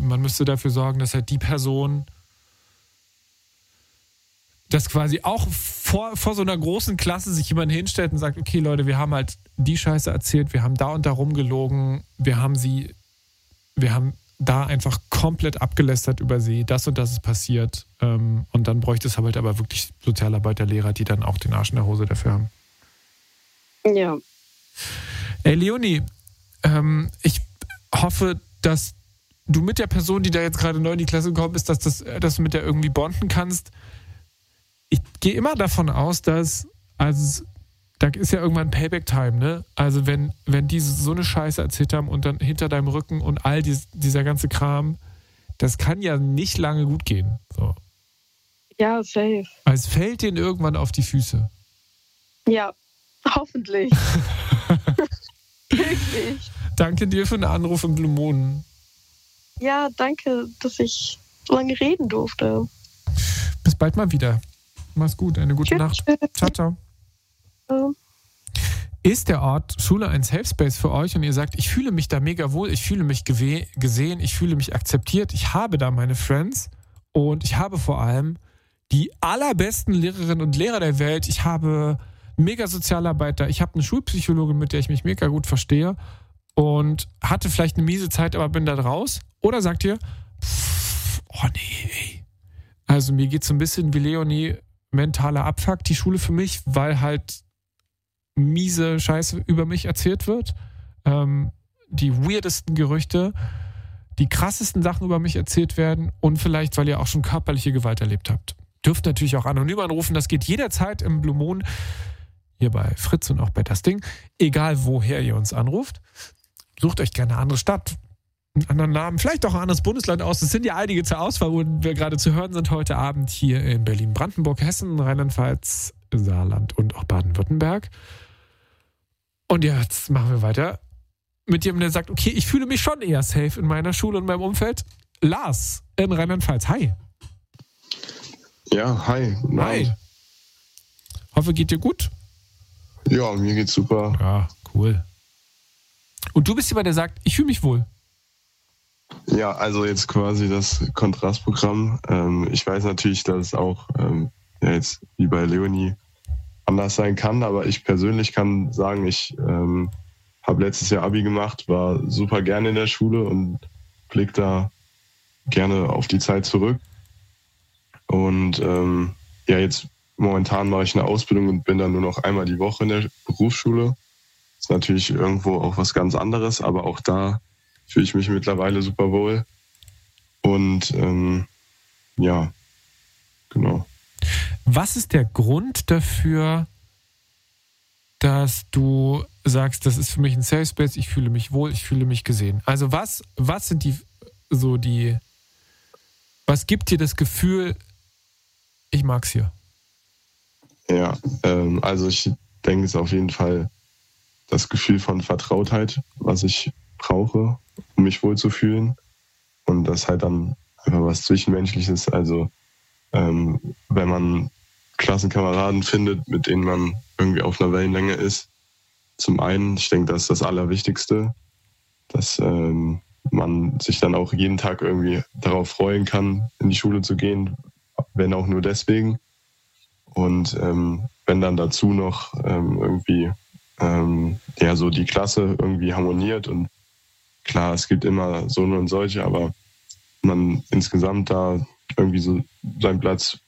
Man müsste dafür sorgen, dass halt die Person dass quasi auch vor so einer großen Klasse sich jemand hinstellt und sagt, okay Leute, wir haben halt die Scheiße erzählt, wir haben da und da rumgelogen, wir haben da einfach komplett abgelästert über sie, das und das ist passiert. Und dann bräuchte es halt aber wirklich Sozialarbeiter, Lehrer, die dann auch den Arsch in der Hose dafür haben. Ja. Ey Leonie, ich hoffe, dass du mit der Person, die da jetzt gerade neu in die Klasse gekommen ist, dass du mit der irgendwie bonden kannst. Ich gehe immer davon aus, dass, also da ist ja irgendwann Payback-Time, ne? Also wenn die so eine Scheiße erzählt haben und dann hinter deinem Rücken und all dieser ganze Kram, das kann ja nicht lange gut gehen. So. Ja, safe. Also es fällt denen irgendwann auf die Füße. Ja, hoffentlich. Wirklich. Danke dir für den Anruf im Blue Moon. Ja, danke, dass ich so lange reden durfte. Bis bald mal wieder. Mach's gut, eine gute Nacht. Ciao, ciao. Ist der Ort Schule ein Safe Space für euch und ihr sagt, ich fühle mich da mega wohl, ich fühle mich gesehen, ich fühle mich akzeptiert, ich habe da meine Friends und ich habe vor allem die allerbesten Lehrerinnen und Lehrer der Welt, ich habe mega Sozialarbeiter, ich habe eine Schulpsychologin, mit der ich mich mega gut verstehe und hatte vielleicht eine miese Zeit, aber bin da raus? Oder sagt ihr, oh nee, ey. Also mir geht's so ein bisschen wie Leonie, mentaler Abfuck, die Schule für mich, weil halt miese Scheiße über mich erzählt wird. Die weirdesten Gerüchte, die krassesten Sachen über mich erzählt werden und vielleicht, weil ihr auch schon körperliche Gewalt erlebt habt. Dürft natürlich auch anonym anrufen, das geht jederzeit im Blue Moon, hier bei Fritz und auch bei Das Ding, egal woher ihr uns anruft. Sucht euch gerne eine andere Stadt, einen anderen Namen, vielleicht auch ein anderes Bundesland aus. Es sind ja einige zur Auswahl, wo wir gerade zu hören sind heute Abend hier in Berlin, Brandenburg, Hessen, Rheinland-Pfalz, Saarland und auch Baden-Württemberg. Und jetzt machen wir weiter mit jemandem, der sagt, okay, ich fühle mich schon eher safe in meiner Schule und meinem Umfeld. Lars in Rheinland-Pfalz, hi. Ja, hi. Hi. Hoffe, geht dir gut? Ja, mir geht's super. Ja, cool. Und du bist jemand, der sagt, ich fühle mich wohl. Ja, also jetzt quasi das Kontrastprogramm. Ich weiß natürlich, dass es auch jetzt wie bei Leonie anders sein kann, aber ich persönlich kann sagen, ich habe letztes Jahr Abi gemacht, war super gerne in der Schule und blicke da gerne auf die Zeit zurück. Und ja, jetzt momentan mache ich eine Ausbildung und bin dann nur noch einmal die Woche in der Berufsschule. Ist natürlich irgendwo auch was ganz anderes, aber auch da fühle ich mich mittlerweile super wohl. Und ja, genau. Was ist der Grund dafür, dass du sagst, das ist für mich ein Safe Space, ich fühle mich wohl, ich fühle mich gesehen? Also was sind was gibt dir das Gefühl, ich mag's hier? Ja, also ich denke, es ist auf jeden Fall das Gefühl von Vertrautheit, was ich brauche, um mich wohlzufühlen. Und das halt dann einfach was Zwischenmenschliches. Also wenn man Klassenkameraden findet, mit denen man irgendwie auf einer Wellenlänge ist. Zum einen, ich denke, das ist das Allerwichtigste, dass man sich dann auch jeden Tag irgendwie darauf freuen kann, in die Schule zu gehen, wenn auch nur deswegen. Und wenn dann dazu noch irgendwie ja so die Klasse irgendwie harmoniert und klar, es gibt immer so und solche, aber man insgesamt da irgendwie so seinen Platz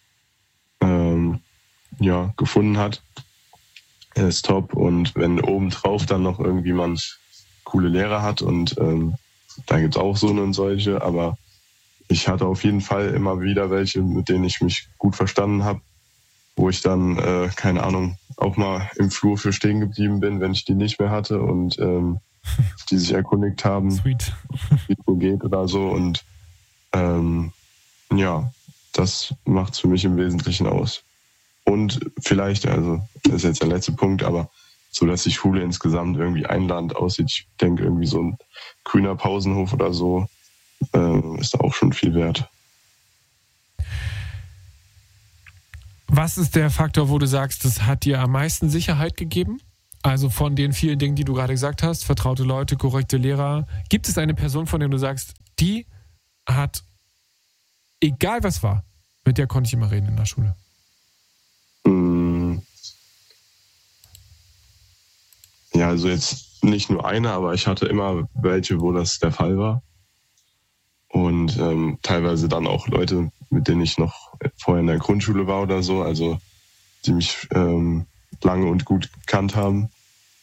ja, gefunden hat, ist top. Und wenn obendrauf dann noch irgendwie man coole Lehrer hat und da gibt es auch so und solche, aber ich hatte auf jeden Fall immer wieder welche, mit denen ich mich gut verstanden habe, wo ich dann, keine Ahnung, auch mal im Flur für stehen geblieben bin, wenn ich die nicht mehr hatte und die sich erkundigt haben, Sweet. wie es so geht oder so. Und ja, das macht es für mich im Wesentlichen aus. Und vielleicht, also das ist jetzt der letzte Punkt, aber so, dass die Schule insgesamt irgendwie einladend aussieht. Ich denke, irgendwie so ein grüner Pausenhof oder so ist auch schon viel wert. Was ist der Faktor, wo du sagst, das hat dir am meisten Sicherheit gegeben? Also von den vielen Dingen, die du gerade gesagt hast, vertraute Leute, korrekte Lehrer. Gibt es eine Person, von der du sagst, die hat, egal was war, mit der konnte ich immer reden in der Schule? Ja, also jetzt nicht nur eine, aber ich hatte immer welche, wo das der Fall war. Und teilweise dann auch Leute, mit denen ich noch vorher in der Grundschule war oder so, also die mich lange und gut gekannt haben.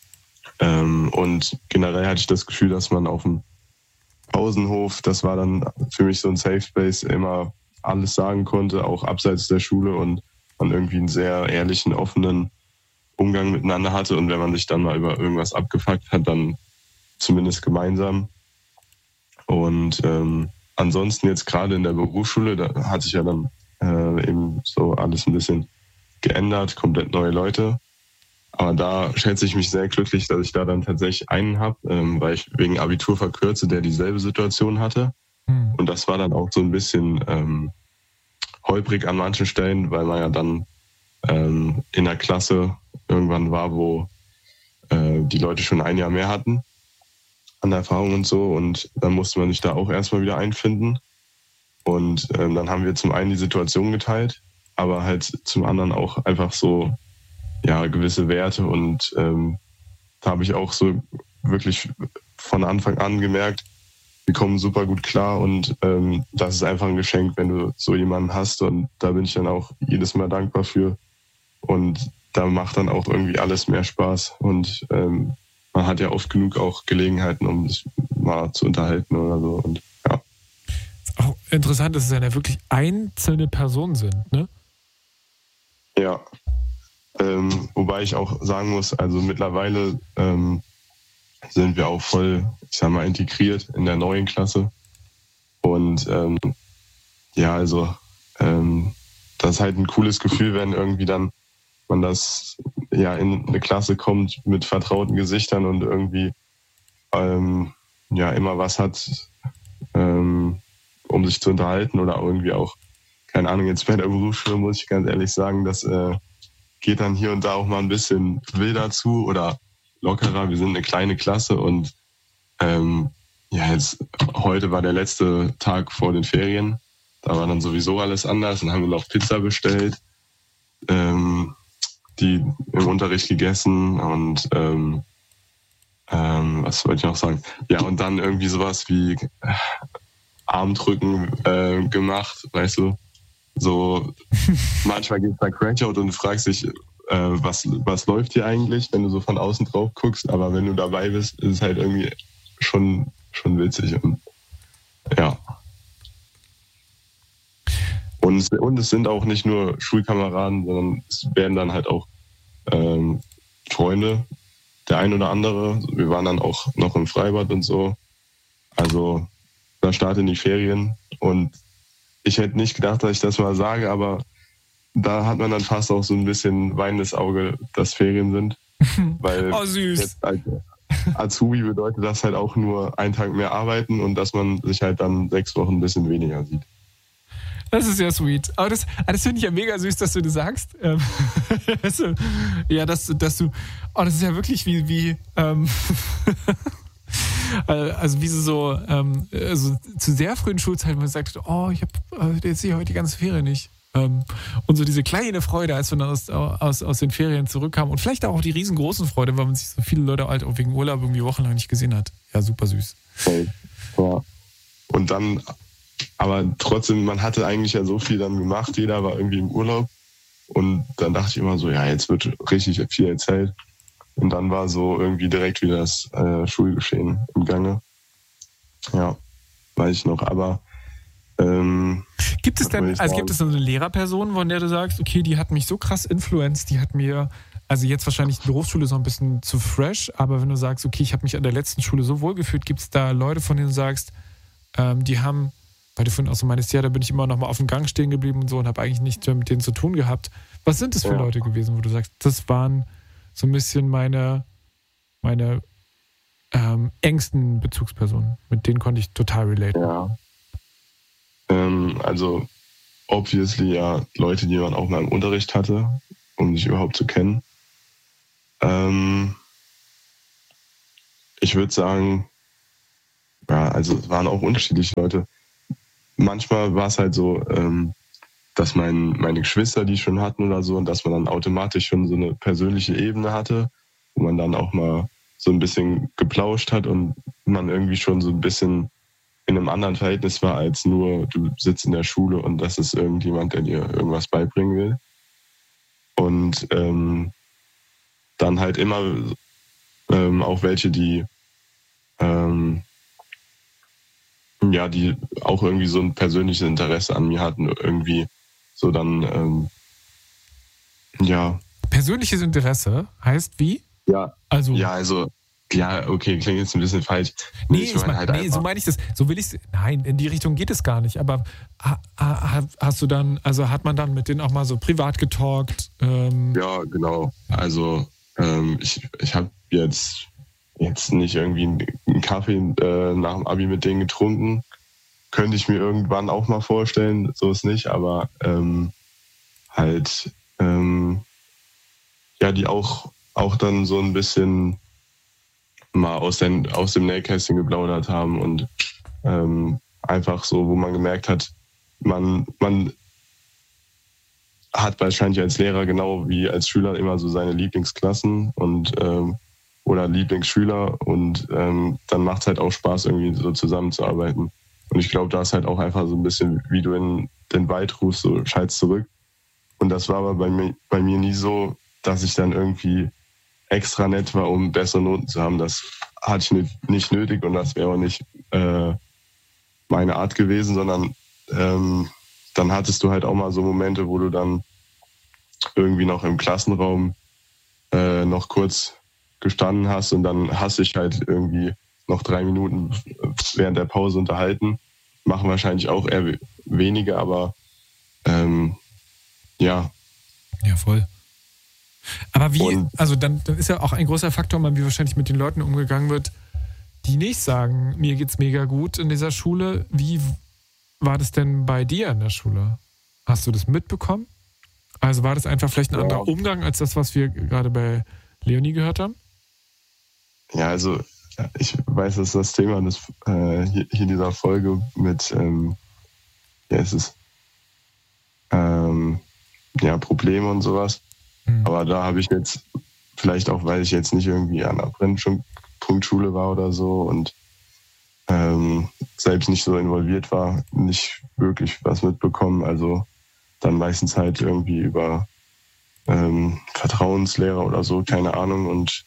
Und generell hatte ich das Gefühl, dass man auf dem Pausenhof, das war dann für mich so ein Safe Space, immer alles sagen konnte, auch abseits der Schule, und man irgendwie einen sehr ehrlichen, offenen Umgang miteinander hatte. Und wenn man sich dann mal über irgendwas abgefuckt hat, dann zumindest gemeinsam. Und ansonsten jetzt gerade in der Berufsschule, da hat sich ja dann eben so alles ein bisschen geändert, komplett neue Leute. Aber da schätze ich mich sehr glücklich, dass ich da dann tatsächlich einen habe, weil ich wegen Abitur verkürze, der dieselbe Situation hatte. Und das war dann auch so ein bisschen holprig an manchen Stellen, weil man ja dann in der Klasse irgendwann war, wo die Leute schon ein Jahr mehr hatten an Erfahrung und so. Und dann musste man sich da auch erstmal wieder einfinden. Und dann haben wir zum einen die Situation geteilt, aber halt zum anderen auch einfach so, ja, gewisse Werte. Und da habe ich auch so wirklich von Anfang an gemerkt, wir kommen super gut klar, und das ist einfach ein Geschenk, wenn du so jemanden hast, und da bin ich dann auch jedes Mal dankbar für. Und da macht dann auch irgendwie alles mehr Spaß, und man hat ja oft genug auch Gelegenheiten, um sich mal zu unterhalten oder so. Und ja. Auch interessant, dass es ja wirklich einzelne Personen sind, ne? Ja. Wobei ich auch sagen muss, also mittlerweile sind wir auch voll, ich sag mal, integriert in der neuen Klasse. Und ja, also das ist halt ein cooles Gefühl, wenn irgendwie dann man das ja in eine Klasse kommt mit vertrauten Gesichtern und irgendwie ja immer was hat, um sich zu unterhalten, oder irgendwie auch, keine Ahnung, jetzt bei der Berufsschule muss ich ganz ehrlich sagen, das geht dann hier und da auch mal ein bisschen wilder zu oder lockerer. Wir sind eine kleine Klasse, und ja, jetzt heute war der letzte Tag vor den Ferien. Da war dann sowieso alles anders. Dann haben wir noch Pizza bestellt, die im Unterricht gegessen, und was wollte ich noch sagen? Ja, und dann irgendwie sowas wie Armdrücken gemacht, weißt du? So, manchmal geht's da Crackout und du fragst dich, was läuft hier eigentlich, wenn du so von außen drauf guckst, aber wenn du dabei bist, ist es halt irgendwie schon witzig, und ja. Und es sind auch nicht nur Schulkameraden, sondern es werden dann halt auch Freunde, der ein oder andere. Wir waren dann auch noch im Freibad und so. Also da starten die Ferien, und ich hätte nicht gedacht, dass ich das mal sage, aber da hat man dann fast auch so ein bisschen weinendes Auge, dass Ferien sind. Weil oh, süß. Jetzt als Azubi bedeutet das halt auch nur einen Tag mehr arbeiten, und dass man sich halt dann 6 Wochen ein bisschen weniger sieht. Das ist ja sweet. Aber das finde ich ja mega süß, dass du das sagst. Ja, dass du. Oh, das ist ja wirklich wie also wie so also zu sehr frühen Schulzeiten, wo man sagt, oh, jetzt sehe ich heute die ganze Ferien nicht. Und so diese kleine Freude, als man aus den Ferien zurückkam, und vielleicht auch die riesengroßen Freude, weil man sich so viele Leute halt auch wegen Urlaub irgendwie wochenlang nicht gesehen hat. Ja, super süß. Ja. Und dann, aber trotzdem, man hatte eigentlich ja so viel dann gemacht, jeder war irgendwie im Urlaub, und dann dachte ich immer so, ja, jetzt wird richtig viel erzählt. Und dann war so irgendwie direkt wieder das Schulgeschehen im Gange. Ja, weiß ich noch. Aber gibt es denn, gibt es so eine Lehrerperson, von der du sagst, okay, die hat mich so krass influenced, die hat mir, also jetzt wahrscheinlich die Berufsschule ist noch ein bisschen zu fresh, aber wenn du sagst, okay, ich habe mich an der letzten Schule so wohl gefühlt, gibt es da Leute, von denen du sagst, die haben, weil du vorhin auch so meinst, ja, da bin ich immer noch mal auf dem Gang stehen geblieben und so und habe eigentlich nichts mehr mit denen zu tun gehabt. Was sind das für Leute gewesen, wo du sagst, das waren so ein bisschen meine engsten Bezugspersonen. Mit denen konnte ich total relaten. Ja. Also obviously ja Leute, die man auch mal im Unterricht hatte, um sich überhaupt zu kennen. Ich würde sagen, ja, also es waren auch unterschiedliche Leute. manchmal war es halt so, dass meine Geschwister die schon hatten oder so und dass man dann automatisch schon so eine persönliche Ebene hatte, wo man dann auch mal so ein bisschen geplauscht hat und man irgendwie schon so ein bisschen in einem anderen Verhältnis war, als nur du sitzt in der Schule und das ist irgendjemand, der dir irgendwas beibringen will. Und dann halt immer auch welche, die die auch irgendwie so ein persönliches Interesse an mir hatten, irgendwie so dann, Persönliches Interesse heißt wie? Ja, Also, okay, klingt jetzt ein bisschen falsch. So meine ich das. So will ich es. Nein, in die Richtung geht es gar nicht. Aber hast du dann, also hat man dann mit denen auch mal so privat getalkt? Ja, genau. Also ich habe jetzt nicht irgendwie einen Kaffee nach dem Abi mit denen getrunken. Könnte ich mir irgendwann auch mal vorstellen, so ist nicht, aber die auch dann so ein bisschen mal aus dem Nähkästchen geplaudert haben und einfach so, wo man gemerkt hat, man hat wahrscheinlich als Lehrer genau wie als Schüler immer so seine Lieblingsklassen und oder Lieblingsschüler und dann macht es halt auch Spaß, irgendwie so zusammenzuarbeiten. Und ich glaube, da ist halt auch einfach so ein bisschen, wie du in den Wald rufst, so schallst zurück. Und das war aber bei mir nie so, dass ich dann irgendwie extra nett war, um bessere Noten zu haben. Das hatte ich nicht nötig und das wäre auch nicht meine Art gewesen, sondern dann hattest du halt auch mal so Momente, wo du dann irgendwie noch im Klassenraum noch kurz gestanden hast und dann hast dich halt irgendwie noch 3 Minuten während der Pause unterhalten. Machen wahrscheinlich auch eher wenige, aber ja. Ja, voll. Aber dann ist ja auch ein großer Faktor, wie wahrscheinlich mit den Leuten umgegangen wird, die nicht sagen, mir geht's mega gut in dieser Schule. Wie war das denn bei dir in der Schule? Hast du das mitbekommen? Also war das einfach vielleicht ein anderer Umgang als das, was wir gerade bei Leonie gehört haben? Ja, also ich weiß, dass das Thema hier dieser Folge mit Probleme und sowas. Aber da habe ich jetzt, vielleicht auch, weil ich jetzt nicht irgendwie an einer Brennpunktschule war oder so und selbst nicht so involviert war, nicht wirklich was mitbekommen. Also dann meistens halt irgendwie über Vertrauenslehrer oder so, keine Ahnung. Und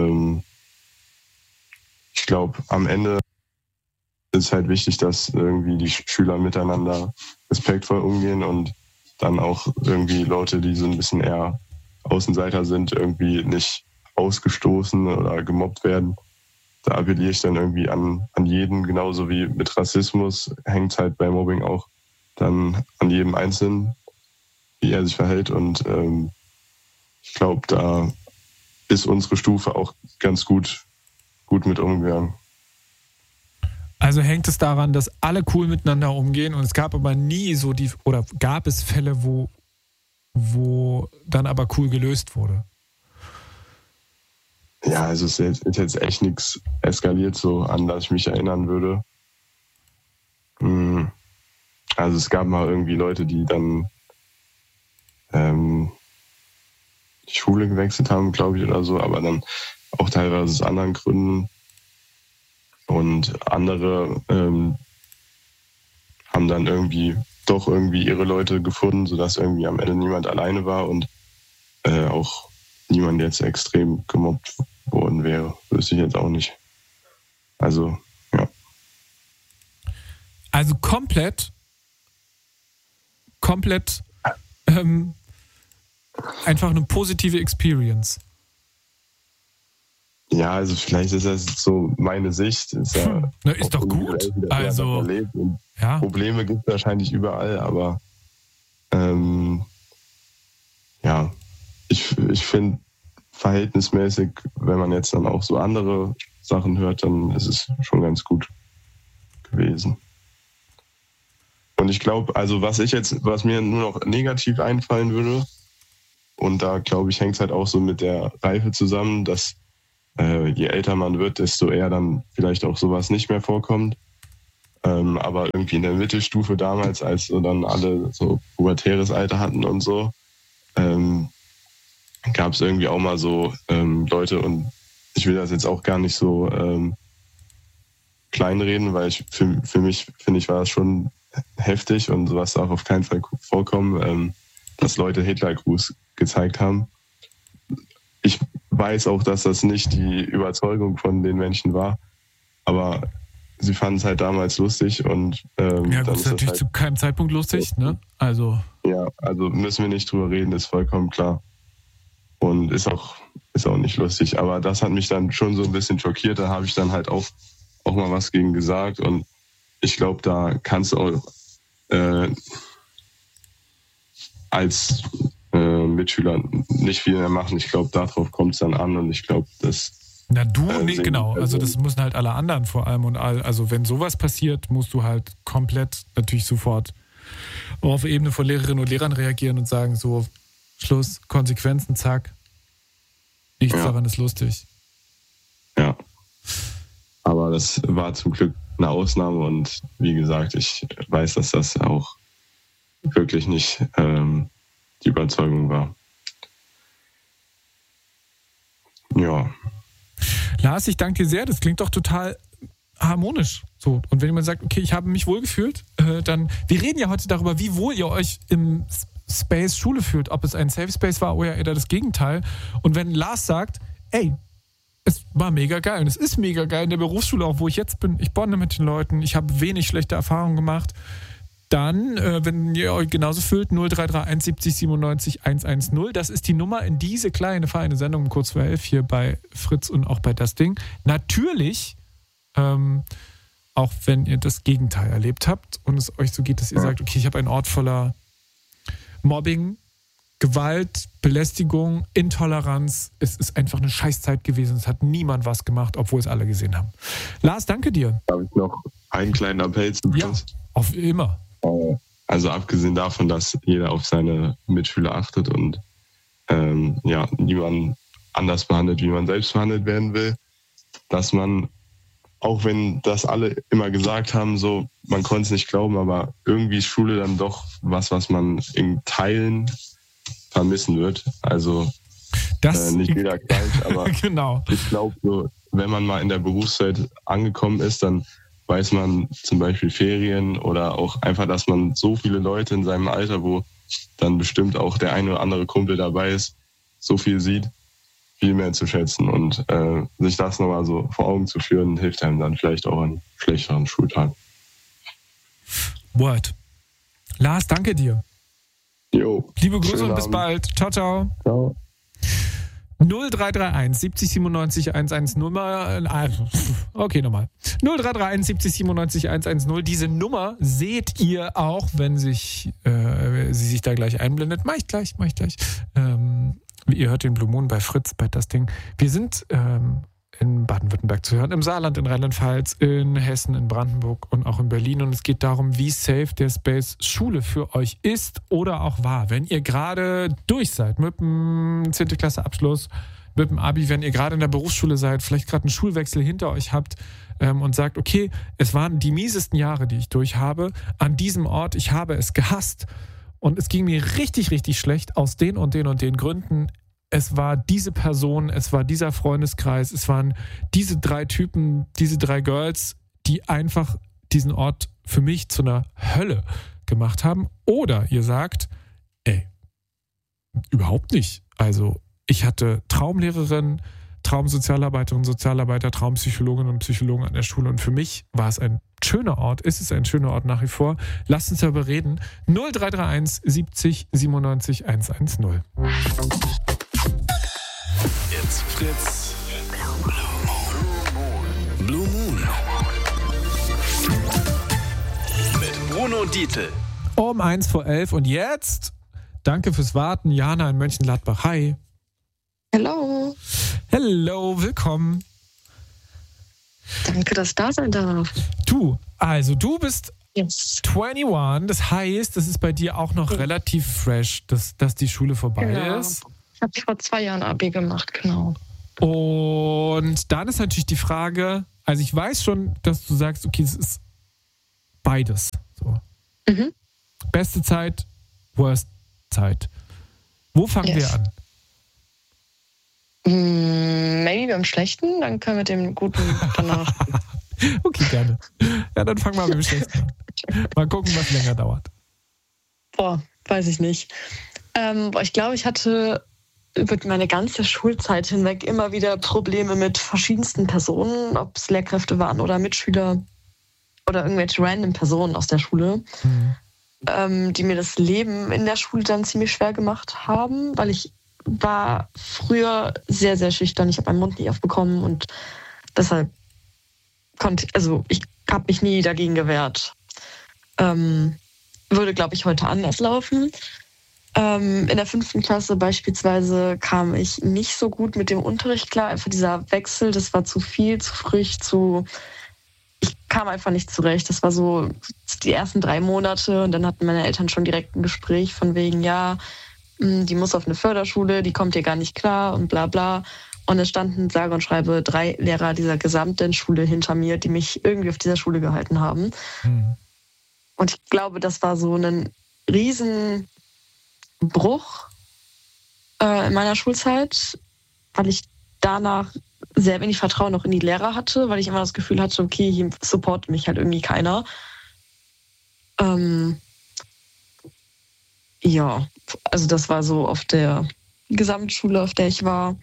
ich glaube, am Ende ist halt wichtig, dass irgendwie die Schüler miteinander respektvoll umgehen und dann auch irgendwie Leute, die so ein bisschen eher Außenseiter sind, irgendwie nicht ausgestoßen oder gemobbt werden. Da appelliere ich dann irgendwie an jeden, genauso wie mit Rassismus hängt es halt bei Mobbing auch dann an jedem Einzelnen, wie er sich verhält. Und ich glaube, da ist unsere Stufe auch ganz gut mit umgegangen. Also hängt es daran, dass alle cool miteinander umgehen und es gab aber nie so gab es Fälle, wo dann aber cool gelöst wurde? Ja, also es ist jetzt echt nichts eskaliert, so an das ich mich erinnern würde. Also es gab mal irgendwie Leute, die dann die Schule gewechselt haben, glaube ich, oder so, aber dann auch teilweise aus anderen Gründen. Und andere haben dann irgendwie ihre Leute gefunden, sodass irgendwie am Ende niemand alleine war und auch niemand jetzt extrem gemobbt worden wäre. Wüsste ich jetzt auch nicht. Also, ja. Also komplett einfach eine positive Experience. Ja, also vielleicht ist das so meine Sicht. Ist doch gut. Also, ja. Probleme gibt es wahrscheinlich überall, aber ich finde verhältnismäßig, wenn man jetzt dann auch so andere Sachen hört, dann ist es schon ganz gut gewesen. Und ich glaube, also was mir nur noch negativ einfallen würde, und da glaube ich, hängt es halt auch so mit der Reife zusammen, dass je älter man wird, desto eher dann vielleicht auch sowas nicht mehr vorkommt. Aber irgendwie in der Mittelstufe damals, als so dann alle so pubertäres Alter hatten und so, gab es irgendwie auch mal so Leute, und ich will das jetzt auch gar nicht so kleinreden, weil für mich, finde ich, war das schon heftig und sowas darf auf keinen Fall vorkommen, dass Leute Hitlergruß gezeigt haben. Ich weiß auch, dass das nicht die Überzeugung von den Menschen war, aber sie fanden es halt damals lustig und Ja, dann gut, ist ist das natürlich halt, zu keinem Zeitpunkt lustig, ne? Also, ja, also müssen wir nicht drüber reden, ist vollkommen klar. Und ist auch nicht lustig. Aber das hat mich dann schon so ein bisschen schockiert. Da habe ich dann halt auch mal was gegen gesagt. Und ich glaube, da kannst du auch als Mitschüler nicht viel mehr machen. Ich glaube, darauf kommt es dann an. Und ich glaube, das... na du, nee, sehen genau. die Also Personen. das müssen halt alle anderen vor allem. Und also wenn sowas passiert, musst du halt komplett natürlich sofort auf Ebene von Lehrerinnen und Lehrern reagieren und sagen so, Schluss, Konsequenzen, zack. Nichts Ja. daran ist lustig. Ja. Aber das war zum Glück eine Ausnahme. Und wie gesagt, ich weiß, dass das auch wirklich nicht die Überzeugung war. Ja. Lars, ich danke dir sehr. Das klingt doch total harmonisch. So. Und wenn jemand sagt, okay, ich habe mich wohlgefühlt, dann, wir reden ja heute darüber, wie wohl ihr euch im Space Schule fühlt, ob es ein Safe Space war oder eher das Gegenteil. Und wenn Lars sagt, ey, es war mega geil und es ist mega geil in der Berufsschule, auch wo ich jetzt bin, ich bonde mit den Leuten, ich habe wenig schlechte Erfahrungen gemacht, dann, wenn ihr euch genauso fühlt, 0331 70 97 110, das ist die Nummer in diese kleine feine Sendung um kurz vor 11 hier bei Fritz und auch bei Das Ding. Natürlich, auch wenn ihr das Gegenteil erlebt habt und es euch so geht, dass ihr sagt, okay, ich habe einen Ort voller Mobbing, Gewalt, Belästigung, Intoleranz. Es ist einfach eine Scheißzeit gewesen. Es hat niemand was gemacht, obwohl es alle gesehen haben. Lars, danke dir. Habe ich noch einen kleinen Appell zum Ja, Schluss? auf immer. Also abgesehen davon, dass jeder auf seine Mitschüler achtet und niemand anders behandelt, wie man selbst behandelt werden will, dass man, auch wenn das alle immer gesagt haben, so, man konnte es nicht glauben, aber irgendwie ist Schule dann doch was man in Teilen vermissen wird. Also Das, nicht jeder gleich, aber genau. ich glaube, so, wenn man mal in der Berufswelt angekommen ist, dann weiß man zum Beispiel Ferien oder auch einfach, dass man so viele Leute in seinem Alter, wo dann bestimmt auch der eine oder andere Kumpel dabei ist, so viel sieht, viel mehr zu schätzen. Und sich das nochmal so vor Augen zu führen, hilft einem dann vielleicht auch an schlechteren Schultagen. Word. Lars, danke dir. Jo. Liebe Grüße Schönen und bis Abend. bald. Ciao, ciao. Ciao. 0331 70 97 110. Okay, nochmal. 0331 70 97 110. Diese Nummer seht ihr auch, wenn sie sich da gleich einblendet. Mach ich gleich. Ihr hört den Blue Moon bei Fritz, bei Das Ding. Wir sind in Baden-Württemberg zu hören, im Saarland, in Rheinland-Pfalz, in Hessen, in Brandenburg und auch in Berlin. Und es geht darum, wie safe der Space Schule für euch ist oder auch war. Wenn ihr gerade durch seid mit dem 10. Klasse Abschluss, mit dem Abi, wenn ihr gerade in der Berufsschule seid, vielleicht gerade einen Schulwechsel hinter euch habt und sagt, okay, es waren die miesesten Jahre, die ich durch habe, an diesem Ort, ich habe es gehasst und es ging mir richtig, richtig schlecht aus den und den und den Gründen. Es war diese Person, es war dieser Freundeskreis, es waren diese 3 Typen, diese 3 Girls, die einfach diesen Ort für mich zu einer Hölle gemacht haben. Oder ihr sagt, ey, überhaupt nicht. Also ich hatte Traumlehrerin, Traumsozialarbeiterin, Sozialarbeiter, Traumpsychologinnen und Psychologen an der Schule und für mich war es ein schöner Ort, ist es ein schöner Ort nach wie vor. Lasst uns darüber reden. 0331 70 97 110. Jetzt Fritz. Blue Moon. Mit Bruno und Dietl. Um 1 vor 11 und jetzt, danke fürs Warten, Jana in Mönchengladbach. Hi. Hello. Hello, willkommen. Danke, dass ich da sein darf. Du bist Yes. 21, das heißt, das ist bei dir auch noch relativ fresh, dass die Schule vorbei Genau. ist. Ich habe vor 2 Jahren Abi gemacht, genau. Und dann ist natürlich die Frage, also ich weiß schon, dass du sagst, okay, es ist beides. So. Mhm. Beste Zeit, worst Zeit. Wo fangen wir an? Maybe beim Schlechten, dann können wir mit dem Guten danach. Okay, gerne. Ja, dann fangen wir mit dem Schlechten an. Mal gucken, was länger dauert. Boah, weiß ich nicht. Ich glaube, ich hatte über meine ganze Schulzeit hinweg immer wieder Probleme mit verschiedensten Personen, ob es Lehrkräfte waren oder Mitschüler oder irgendwelche random Personen aus der Schule, die mir das Leben in der Schule dann ziemlich schwer gemacht haben, weil ich war früher sehr, sehr schüchtern. Ich habe meinen Mund nie aufbekommen und deshalb ich habe mich nie dagegen gewehrt. Würde, glaube ich, heute anders laufen. In der 5. Klasse beispielsweise kam ich nicht so gut mit dem Unterricht klar. Einfach dieser Wechsel, das war zu viel, zu früh, ich kam einfach nicht zurecht. Das war so die ersten 3 Monate und dann hatten meine Eltern schon direkt ein Gespräch von wegen, ja, die muss auf eine Förderschule, die kommt hier gar nicht klar und bla bla. Und es standen sage und schreibe 3 Lehrer dieser gesamten Schule hinter mir, die mich irgendwie auf dieser Schule gehalten haben. Und ich glaube, das war so ein riesen Bruch in meiner Schulzeit, weil ich danach sehr wenig Vertrauen noch in die Lehrer hatte, weil ich immer das Gefühl hatte, okay, hier supportet mich halt irgendwie keiner. Ja, also das war so auf der Gesamtschule, auf der ich war.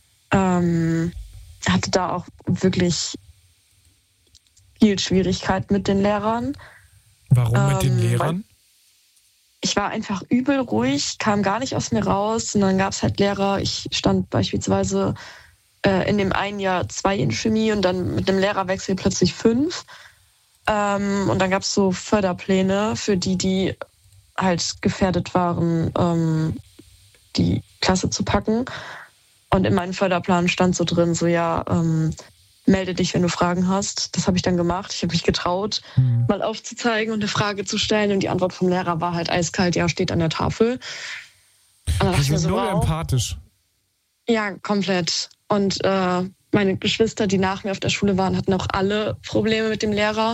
Hatte da auch wirklich viel Schwierigkeit mit den Lehrern. Warum mit den Lehrern? Ich war einfach übel ruhig, kam gar nicht aus mir raus. Und dann gab es halt Lehrer. Ich stand beispielsweise in dem einen Jahr 2 in Chemie und dann mit einem Lehrerwechsel plötzlich 5. Und dann gab es so Förderpläne für die halt gefährdet waren, die Klasse zu packen. Und in meinem Förderplan stand so drin, so ja, melde dich, wenn du Fragen hast. Das habe ich dann gemacht. Ich habe mich getraut, mal aufzuzeigen und eine Frage zu stellen. Und die Antwort vom Lehrer war halt eiskalt, ja, steht an der Tafel. Und dann dachte ich mir so, null wow. Empathisch. Ja, komplett. Und meine Geschwister, die nach mir auf der Schule waren, hatten auch alle Probleme mit dem Lehrer.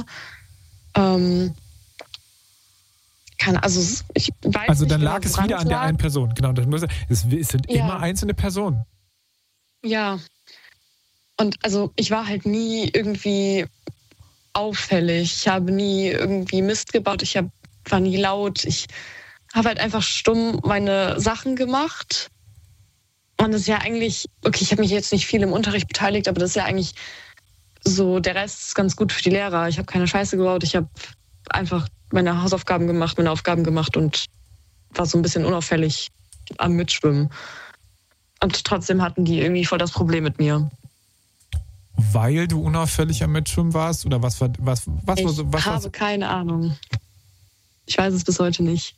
Ich weiß also nicht dann genau, lag es woran wieder an der einen Person. Genau, es sind immer einzelne Personen. Ja. Und also ich war halt nie irgendwie auffällig. Ich habe nie irgendwie Mist gebaut. War nie laut. Ich habe halt einfach stumm meine Sachen gemacht. Und das ist ja eigentlich, okay, ich habe mich jetzt nicht viel im Unterricht beteiligt, aber das ist ja eigentlich so, der Rest ist ganz gut für die Lehrer. Ich habe keine Scheiße gebaut. Ich habe einfach meine Hausaufgaben gemacht, meine Aufgaben gemacht und war so ein bisschen unauffällig am Mitschwimmen. Und trotzdem hatten die irgendwie voll das Problem mit mir. Weil du unauffällig am Mitschwimmen warst? Oder was Ich habe keine Ahnung. Ich weiß es bis heute nicht.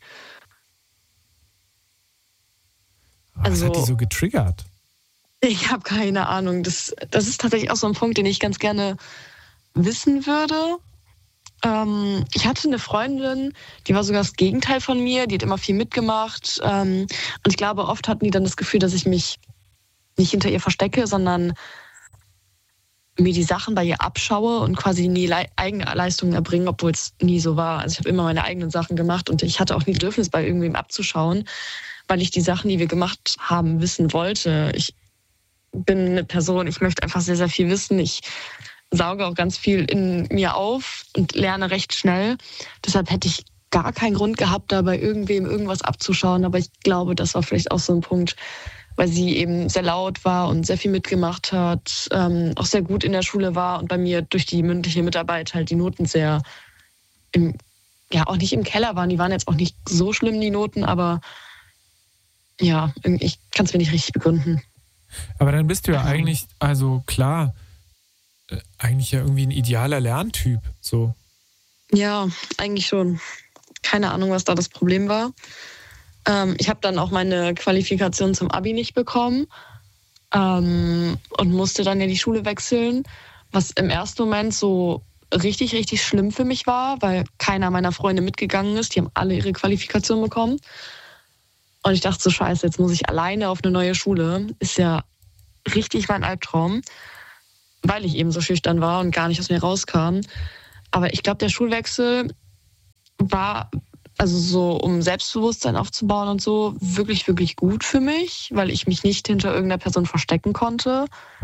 Was hat die so getriggert? Ich habe keine Ahnung. Das ist tatsächlich auch so ein Punkt, den ich ganz gerne wissen würde. Ich hatte eine Freundin, die war sogar das Gegenteil von mir. Die hat immer viel mitgemacht. Und ich glaube, oft hatten die dann das Gefühl, dass ich mich nicht hinter ihr verstecke, sondern mir die Sachen bei ihr abschaue und quasi nie eigene Leistungen erbringe, obwohl es nie so war. Also ich habe immer meine eigenen Sachen gemacht und ich hatte auch nie Bedürfnis, bei irgendwem abzuschauen, weil ich die Sachen, die wir gemacht haben, wissen wollte. Ich bin eine Person, ich möchte einfach sehr, sehr viel wissen. Ich sauge auch ganz viel in mir auf und lerne recht schnell. Deshalb hätte ich gar keinen Grund gehabt, da bei irgendwem irgendwas abzuschauen. Aber ich glaube, das war vielleicht auch so ein Punkt, weil sie eben sehr laut war und sehr viel mitgemacht hat, auch sehr gut in der Schule war und bei mir durch die mündliche Mitarbeit halt die Noten sehr auch nicht im Keller waren. Die waren jetzt auch nicht so schlimm, die Noten, aber ja, ich kann es mir nicht richtig begründen. Aber dann bist du ja eigentlich, also klar, eigentlich ja irgendwie ein idealer Lerntyp, so. Ja, eigentlich schon. Keine Ahnung, was da das Problem war. Ich habe dann auch meine Qualifikation zum Abi nicht bekommen und musste dann ja die Schule wechseln, was im ersten Moment so richtig, richtig schlimm für mich war, weil keiner meiner Freunde mitgegangen ist. Die haben alle ihre Qualifikation bekommen. Und ich dachte so, scheiße, jetzt muss ich alleine auf eine neue Schule. Ist ja richtig mein Albtraum, weil ich eben so schüchtern war und gar nicht aus mir rauskam. Aber ich glaube, der Schulwechsel war, also so, um Selbstbewusstsein aufzubauen und so, wirklich, wirklich gut für mich, weil ich mich nicht hinter irgendeiner Person verstecken konnte.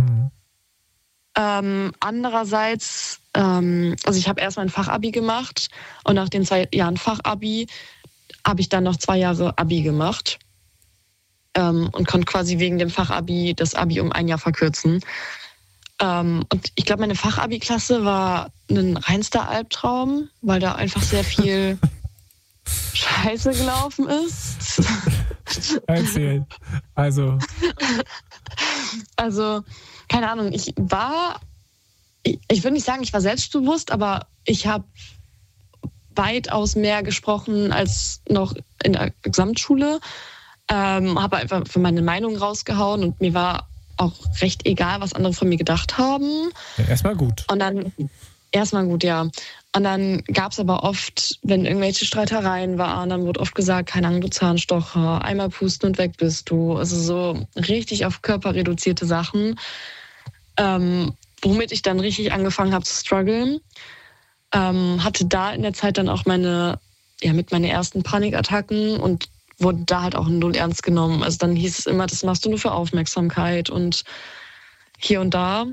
Andererseits, also ich habe erst mein Fachabi gemacht und nach den 2 Jahren Fachabi habe ich dann noch 2 Jahre Abi gemacht und konnte quasi wegen dem Fachabi das Abi um 1 Jahr verkürzen. Und ich glaube, meine Fachabi-Klasse war ein reinster Albtraum, weil da einfach sehr viel Scheiße gelaufen ist. Erzähl. Also, keine Ahnung, ich würde nicht sagen, ich war selbstbewusst, aber ich habe weitaus mehr gesprochen als noch in der Gesamtschule. Habe einfach für meine Meinung rausgehauen und mir war auch recht egal, was andere von mir gedacht haben. ja, erstmal gut. Und dann, erstmal gut, ja. Und dann gab es aber oft, wenn irgendwelche Streitereien waren, dann wurde oft gesagt, keine Ahnung, du Zahnstocher, einmal pusten und weg bist du. Also so richtig auf Körper reduzierte Sachen, womit ich dann richtig angefangen habe zu strugglen. Hatte da in der Zeit dann auch meine ersten Panikattacken und wurde da halt auch null ernst genommen. Also dann hieß es immer, das machst du nur für Aufmerksamkeit und hier und da.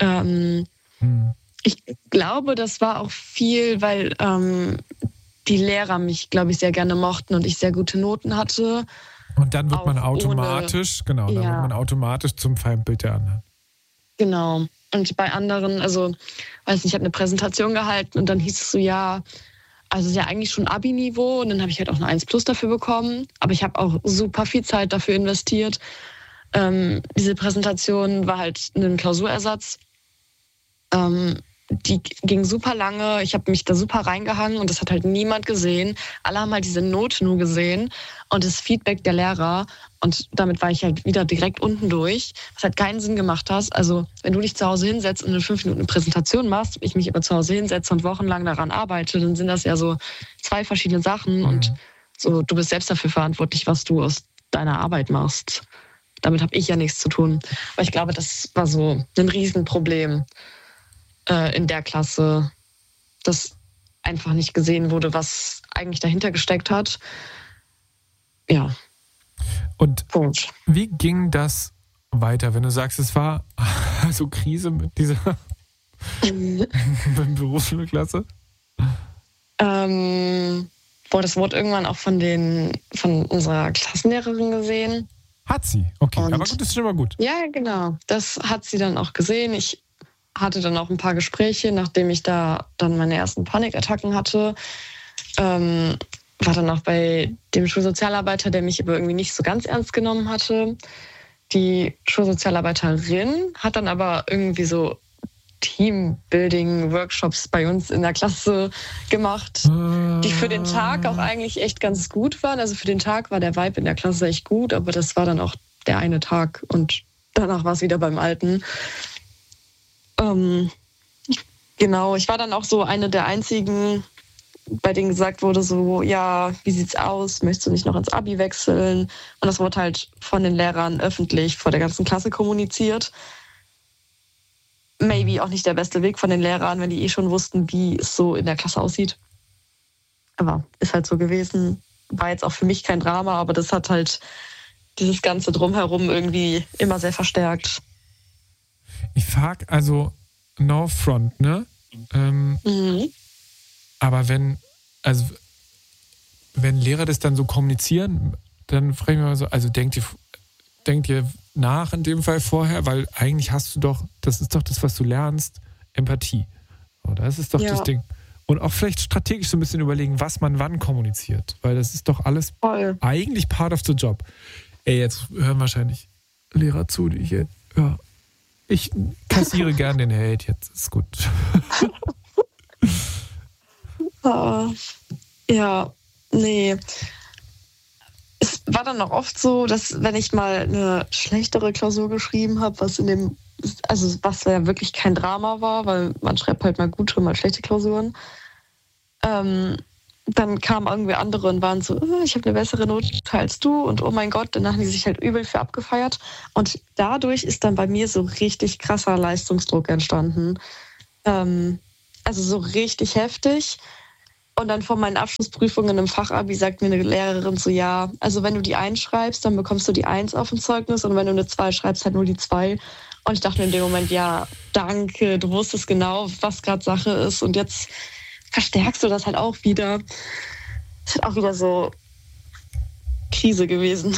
Ich glaube, das war auch viel, weil die Lehrer mich, glaube ich, sehr gerne mochten und ich sehr gute Noten hatte. Und dann wird man auch automatisch, dann wird man automatisch zum Feindbild der anderen. Genau. Und bei anderen, also, weiß nicht, ich habe eine Präsentation gehalten und dann hieß es so, ja, also ist ja eigentlich schon Abi-Niveau und dann habe ich halt auch eine 1+ dafür bekommen. Aber ich habe auch super viel Zeit dafür investiert. Diese Präsentation war halt ein Klausurersatz. Die ging super lange. Ich habe mich da super reingehangen und das hat halt niemand gesehen. Alle haben halt diese Note nur gesehen und das Feedback der Lehrer. Und damit war ich halt wieder direkt unten durch, was halt keinen Sinn gemacht hat. Also wenn du dich zu Hause hinsetzt und in 5 Minuten eine Präsentation machst, ich mich aber zu Hause hinsetze und wochenlang daran arbeite, dann sind das ja so 2 verschiedene Sachen. Und so, du bist selbst dafür verantwortlich, was du aus deiner Arbeit machst. Damit habe ich ja nichts zu tun. Aber ich glaube, das war so ein Riesenproblem in der Klasse, dass einfach nicht gesehen wurde, was eigentlich dahinter gesteckt hat. Ja. Und Punkt. wie ging das weiter, wenn du sagst, es war so Krise mit dieser Berufsschulklasse? Das wurde irgendwann auch von unserer Klassenlehrerin gesehen. Hat sie? Okay, Und aber gut, das ist schon mal gut. Ja, genau. Das hat sie dann auch gesehen. Ich hatte dann auch ein paar Gespräche, nachdem ich da dann meine ersten Panikattacken hatte. War dann auch bei dem Schulsozialarbeiter, der mich aber irgendwie nicht so ganz ernst genommen hatte. Die Schulsozialarbeiterin hat dann aber irgendwie so Teambuilding-Workshops bei uns in der Klasse gemacht, die für den Tag auch eigentlich echt ganz gut waren. Also für den Tag war der Vibe in der Klasse echt gut, aber das war dann auch der eine Tag und danach war es wieder beim Alten. Genau, ich war dann auch so eine der einzigen, bei denen gesagt wurde so, ja, wie sieht's aus? Möchtest du nicht noch ins Abi wechseln? Und das wurde halt von den Lehrern öffentlich vor der ganzen Klasse kommuniziert. Maybe auch nicht der beste Weg von den Lehrern, wenn die schon wussten, wie es so in der Klasse aussieht. Aber ist halt so gewesen. War jetzt auch für mich kein Drama, aber das hat halt dieses Ganze drumherum irgendwie immer sehr verstärkt. Ich frage also, no front, ne? Aber wenn Lehrer das dann so kommunizieren, dann frage ich mich mal so, also denkt ihr nach in dem Fall vorher, weil eigentlich hast du doch, das ist doch das, was du lernst, Empathie. Oder das ist doch das Ding. Und auch vielleicht strategisch so ein bisschen überlegen, was man wann kommuniziert, weil das ist doch alles eigentlich part of the job. Ey, jetzt hören wahrscheinlich Lehrer zu, die hier, ja, ich kassiere gern den Hate, jetzt ist gut. Ja, nee. Es war dann auch oft so, dass wenn ich mal eine schlechtere Klausur geschrieben habe, was ja wirklich kein Drama war, weil man schreibt halt mal gute und mal schlechte Klausuren, dann kamen irgendwie andere und waren so, ich habe eine bessere Note als du und oh mein Gott, dann haben die sich halt übel für abgefeiert. Und dadurch ist dann bei mir so richtig krasser Leistungsdruck entstanden. Also so richtig heftig. Und dann vor meinen Abschlussprüfungen im Fachabi sagt mir eine Lehrerin so, ja, also wenn du die 1 schreibst, dann bekommst du die 1 auf dem Zeugnis und wenn du eine 2 schreibst, halt nur die 2. Und ich dachte mir in dem Moment, ja, danke, du wusstest genau, was gerade Sache ist und jetzt verstärkst du das halt auch wieder. Das ist auch wieder so Krise gewesen.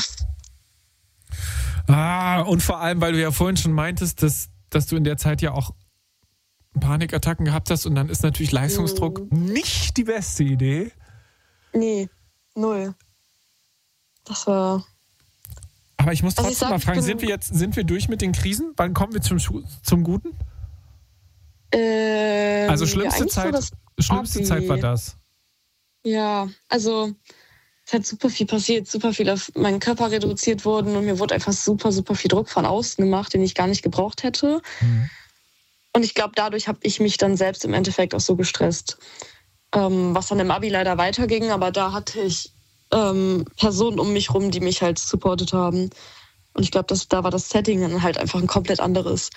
Und vor allem, weil du ja vorhin schon meintest, dass du in der Zeit ja auch Panikattacken gehabt hast und dann ist natürlich Leistungsdruck nicht die beste Idee. Nee, 0. Das war... Aber ich muss trotzdem mal fragen, sind wir durch mit den Krisen? Wann kommen wir zum Guten? Also schlimmste Zeit war das. Ja, also es hat super viel passiert, super viel auf meinen Körper reduziert worden und mir wurde einfach super, super viel Druck von außen gemacht, den ich gar nicht gebraucht hätte. Und ich glaube, dadurch habe ich mich dann selbst im Endeffekt auch so gestresst. Was dann im Abi leider weiterging, aber da hatte ich Personen um mich rum, die mich halt supportet haben. Und ich glaube, da war das Setting dann halt einfach ein komplett anderes.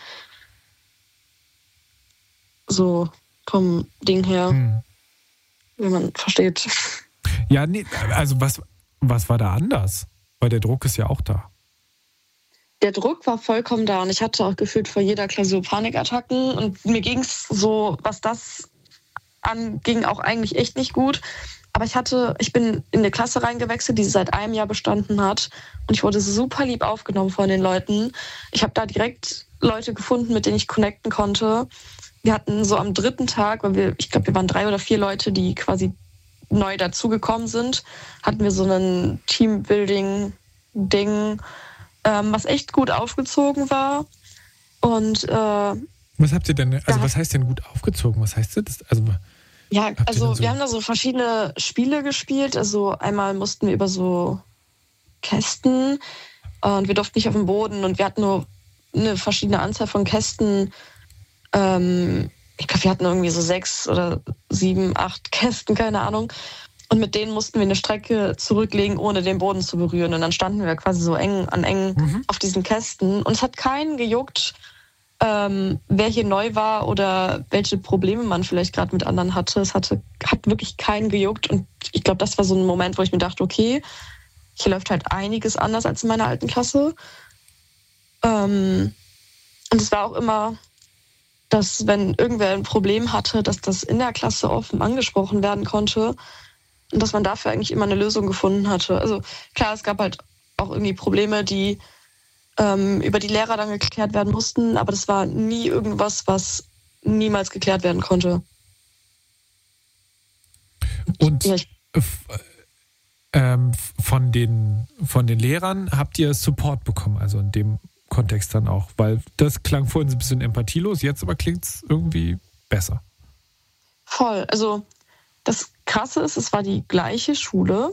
So vom Ding her, wenn man versteht. Ja, nee, also was war da anders? Weil der Druck ist ja auch da. Der Druck war vollkommen da und ich hatte auch gefühlt vor jeder Klausur Panikattacken und mir ging es so, was das anging, auch eigentlich echt nicht gut. Aber ich bin in eine Klasse reingewechselt, die seit einem Jahr bestanden hat und ich wurde super lieb aufgenommen von den Leuten. Ich habe da direkt Leute gefunden, mit denen ich connecten konnte. Wir hatten so am 3. Tag, weil ich glaube, wir waren 3 oder 4 Leute, die quasi neu dazugekommen sind, hatten wir so ein Teambuilding-Ding, was echt gut aufgezogen war. Und was habt ihr denn, also was heißt denn gut aufgezogen? Was heißt das? Ja, also wir haben da so verschiedene Spiele gespielt. Also einmal mussten wir über so Kästen und wir durften nicht auf dem Boden und wir hatten nur eine verschiedene Anzahl von Kästen. Ich glaube, wir hatten irgendwie so 6 oder 7, 8 Kästen, keine Ahnung. Und mit denen mussten wir eine Strecke zurücklegen, ohne den Boden zu berühren. Und dann standen wir quasi so eng auf diesen Kästen. Und es hat keinen gejuckt, wer hier neu war oder welche Probleme man vielleicht gerade mit anderen hatte. Hat wirklich keinen gejuckt. Und ich glaube, das war so ein Moment, wo ich mir dachte, okay, hier läuft halt einiges anders als in meiner alten Klasse. Und es war auch immer, dass wenn irgendwer ein Problem hatte, dass das in der Klasse offen angesprochen werden konnte und dass man dafür eigentlich immer eine Lösung gefunden hatte. Also klar, es gab halt auch irgendwie Probleme, die über die Lehrer dann geklärt werden mussten, aber das war nie irgendwas, was niemals geklärt werden konnte. Und ja, von den Lehrern habt ihr Support bekommen, also in dem Kontext dann auch, weil das klang vorhin so ein bisschen empathielos, jetzt aber klingt es irgendwie besser. Voll, also das Krasse ist, es war die gleiche Schule.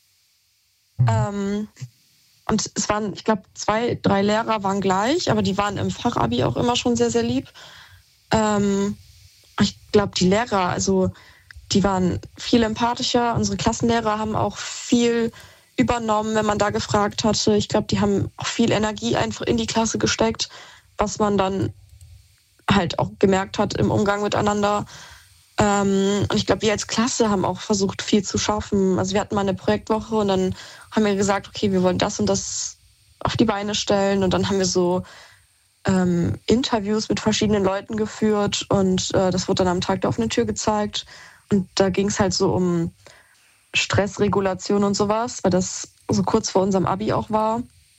Und es waren, ich glaube, 2, 3 Lehrer waren gleich, aber die waren im Fachabi auch immer schon sehr, sehr lieb. Ich glaube, die Lehrer, also die waren viel empathischer. Unsere Klassenlehrer haben auch viel übernommen, wenn man da gefragt hatte. Ich glaube, die haben auch viel Energie einfach in die Klasse gesteckt, was man dann halt auch gemerkt hat im Umgang miteinander. Und ich glaube, wir als Klasse haben auch versucht, viel zu schaffen. Also wir hatten mal eine Projektwoche und dann haben wir gesagt, okay, wir wollen das und das auf die Beine stellen. Und dann haben wir so Interviews mit verschiedenen Leuten geführt und das wurde dann am Tag der offenen Tür gezeigt. Und da ging es halt so um Stressregulation und sowas, weil das so kurz vor unserem Abi auch war.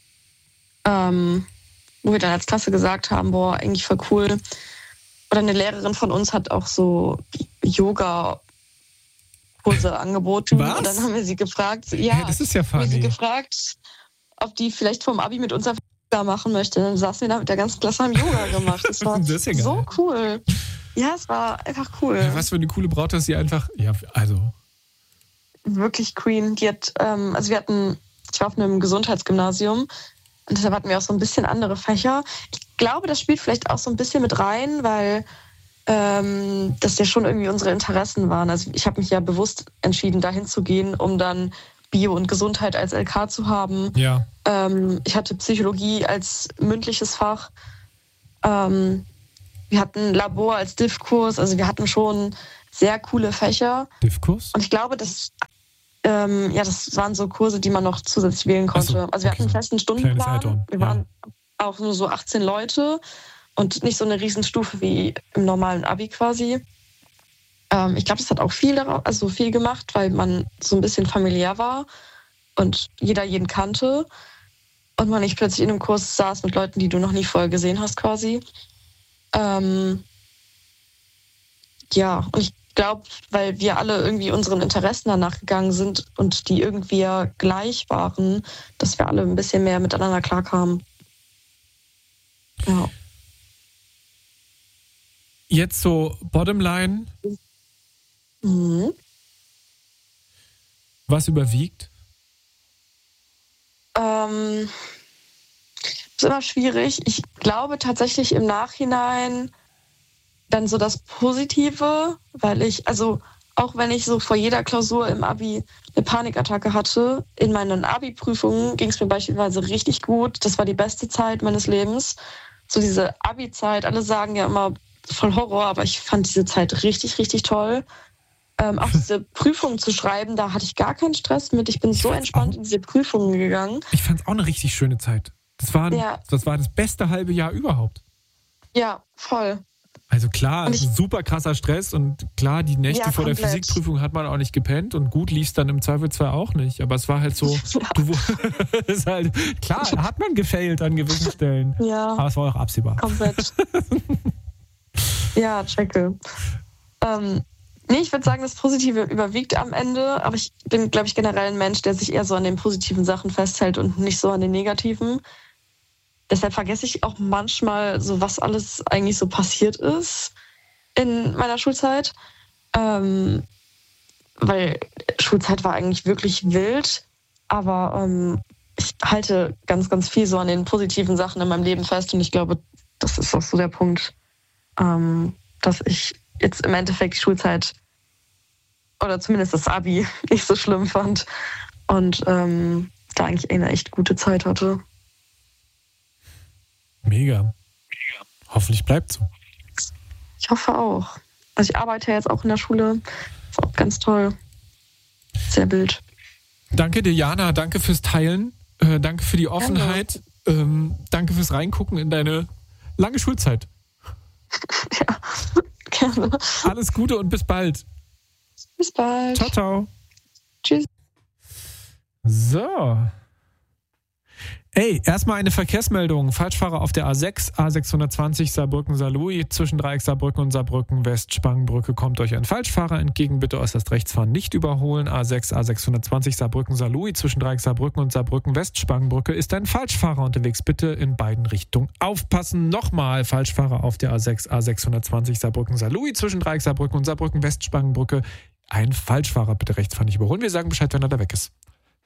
Wo wir dann als Klasse gesagt haben, boah, eigentlich voll cool. Oder eine Lehrerin von uns hat auch so Yoga-Kurse angeboten. Was? Und dann haben wir sie gefragt, das ist ja funny. Haben wir sie gefragt, ob die vielleicht vom Abi mit uns Yoga machen möchte. Dann saßen wir da mit der ganzen Klasse, haben Yoga gemacht. Das war das ist ja geil. So cool. Ja, es war einfach cool. Ja, was für eine coole Braut, dass sie einfach, ja, also. Wirklich Queen. Die hat, ich war auf einem Gesundheitsgymnasium und deshalb hatten wir auch so ein bisschen andere Fächer. Ich glaube, das spielt vielleicht auch so ein bisschen mit rein, weil das ja schon irgendwie unsere Interessen waren. Also ich habe mich ja bewusst entschieden, dahin zu gehen, um dann Bio und Gesundheit als LK zu haben. Ja. Ich hatte Psychologie als mündliches Fach. Wir hatten Labor als Div-Kurs, also wir hatten schon sehr coole Fächer. Div-Kurs? Und ich glaube, das waren so Kurse, die man noch zusätzlich wählen konnte. So, also wir hatten einen festen Stundenplan. Add-on, Wir waren auch nur so 18 Leute und nicht so eine Riesenstufe wie im normalen Abi quasi. Ich glaube, das hat auch viel gemacht, weil man so ein bisschen familiär war und jeder jeden kannte und man nicht plötzlich in einem Kurs saß mit Leuten, die du noch nie vorher gesehen hast quasi. Und ich glaube, weil wir alle irgendwie unseren Interessen danach gegangen sind und die irgendwie ja gleich waren, dass wir alle ein bisschen mehr miteinander klarkamen. Ja. Jetzt so Bottomline. Was überwiegt? Ist immer schwierig. Ich glaube tatsächlich im Nachhinein dann so das Positive, weil auch wenn ich so vor jeder Klausur im Abi eine Panikattacke hatte, in meinen Abi-Prüfungen ging es mir beispielsweise richtig gut. Das war die beste Zeit meines Lebens. So diese Abi-Zeit, alle sagen ja immer voll Horror, aber ich fand diese Zeit richtig, richtig toll. Auch diese Prüfungen zu schreiben, da hatte ich gar keinen Stress mit. Ich bin so entspannt in diese Prüfungen gegangen. Ich fand es auch eine richtig schöne Zeit. Das war das beste halbe Jahr überhaupt. Ja, voll. Also klar, super krasser Stress und klar, die Nächte vor der Physikprüfung hat man auch nicht gepennt und gut lief es dann im Zweifelsfall auch nicht. Aber es war halt so, ist halt, klar, hat man gefailt an gewissen Stellen. Ja. Aber es war auch absehbar. Komplett. Ja, checke. Ich würde sagen, das Positive überwiegt am Ende, aber ich bin, glaube ich, generell ein Mensch, der sich eher so an den positiven Sachen festhält und nicht so an den negativen. Deshalb vergesse ich auch manchmal so, was alles eigentlich so passiert ist in meiner Schulzeit. Weil Schulzeit war eigentlich wirklich wild, aber ich halte ganz, ganz viel so an den positiven Sachen in meinem Leben fest und ich glaube, das ist auch so der Punkt, dass ich jetzt im Endeffekt die Schulzeit oder zumindest das Abi nicht so schlimm fand und da eigentlich eine echt gute Zeit hatte. Mega. Hoffentlich bleibt so. Ich hoffe auch. Also ich arbeite ja jetzt auch in der Schule. Ist auch ganz toll. Sehr wild. Danke dir, Jana. Danke fürs Teilen. Danke für die Offenheit. Danke fürs Reingucken in deine lange Schulzeit. Ja, gerne. Alles Gute und bis bald. Bis bald. Ciao, ciao. Tschüss. So. Ey, erstmal eine Verkehrsmeldung. Falschfahrer auf der A6, A620 Saarbrücken-Saarlouis, zwischen Dreieck Saarbrücken und Saarbrücken West Spangenbrücke kommt euch ein Falschfahrer entgegen. Bitte äußerst rechts fahren, nicht überholen. A6, A620 Saarbrücken-Saarlouis, zwischen Dreieck Saarbrücken und Saarbrücken West Spangenbrücke ist ein Falschfahrer unterwegs. Bitte in beiden Richtungen aufpassen. Nochmal Falschfahrer auf der A6, A620 Saarbrücken-Saarlouis, zwischen Dreieck Saarbrücken und Saarbrücken West Spangenbrücke. Ein Falschfahrer, bitte rechts fahren, nicht überholen. Wir sagen Bescheid, wenn er da weg ist.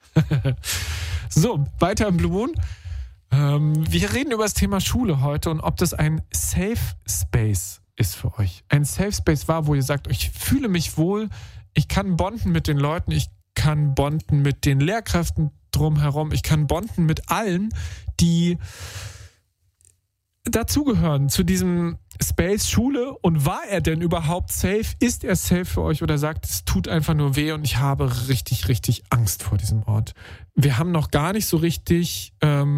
So, weiter im Blue Moon. Wir reden über das Thema Schule heute und ob das ein Safe Space ist für euch. Ein Safe Space war, wo ihr sagt, ich fühle mich wohl, ich kann bonden mit den Leuten, ich kann bonden mit den Lehrkräften drumherum, ich kann bonden mit allen, die dazugehören zu diesem Space Schule. Und war er denn überhaupt safe? Ist er safe für euch oder sagt, es tut einfach nur weh und ich habe richtig, richtig Angst vor diesem Ort? Wir haben noch gar nicht so richtig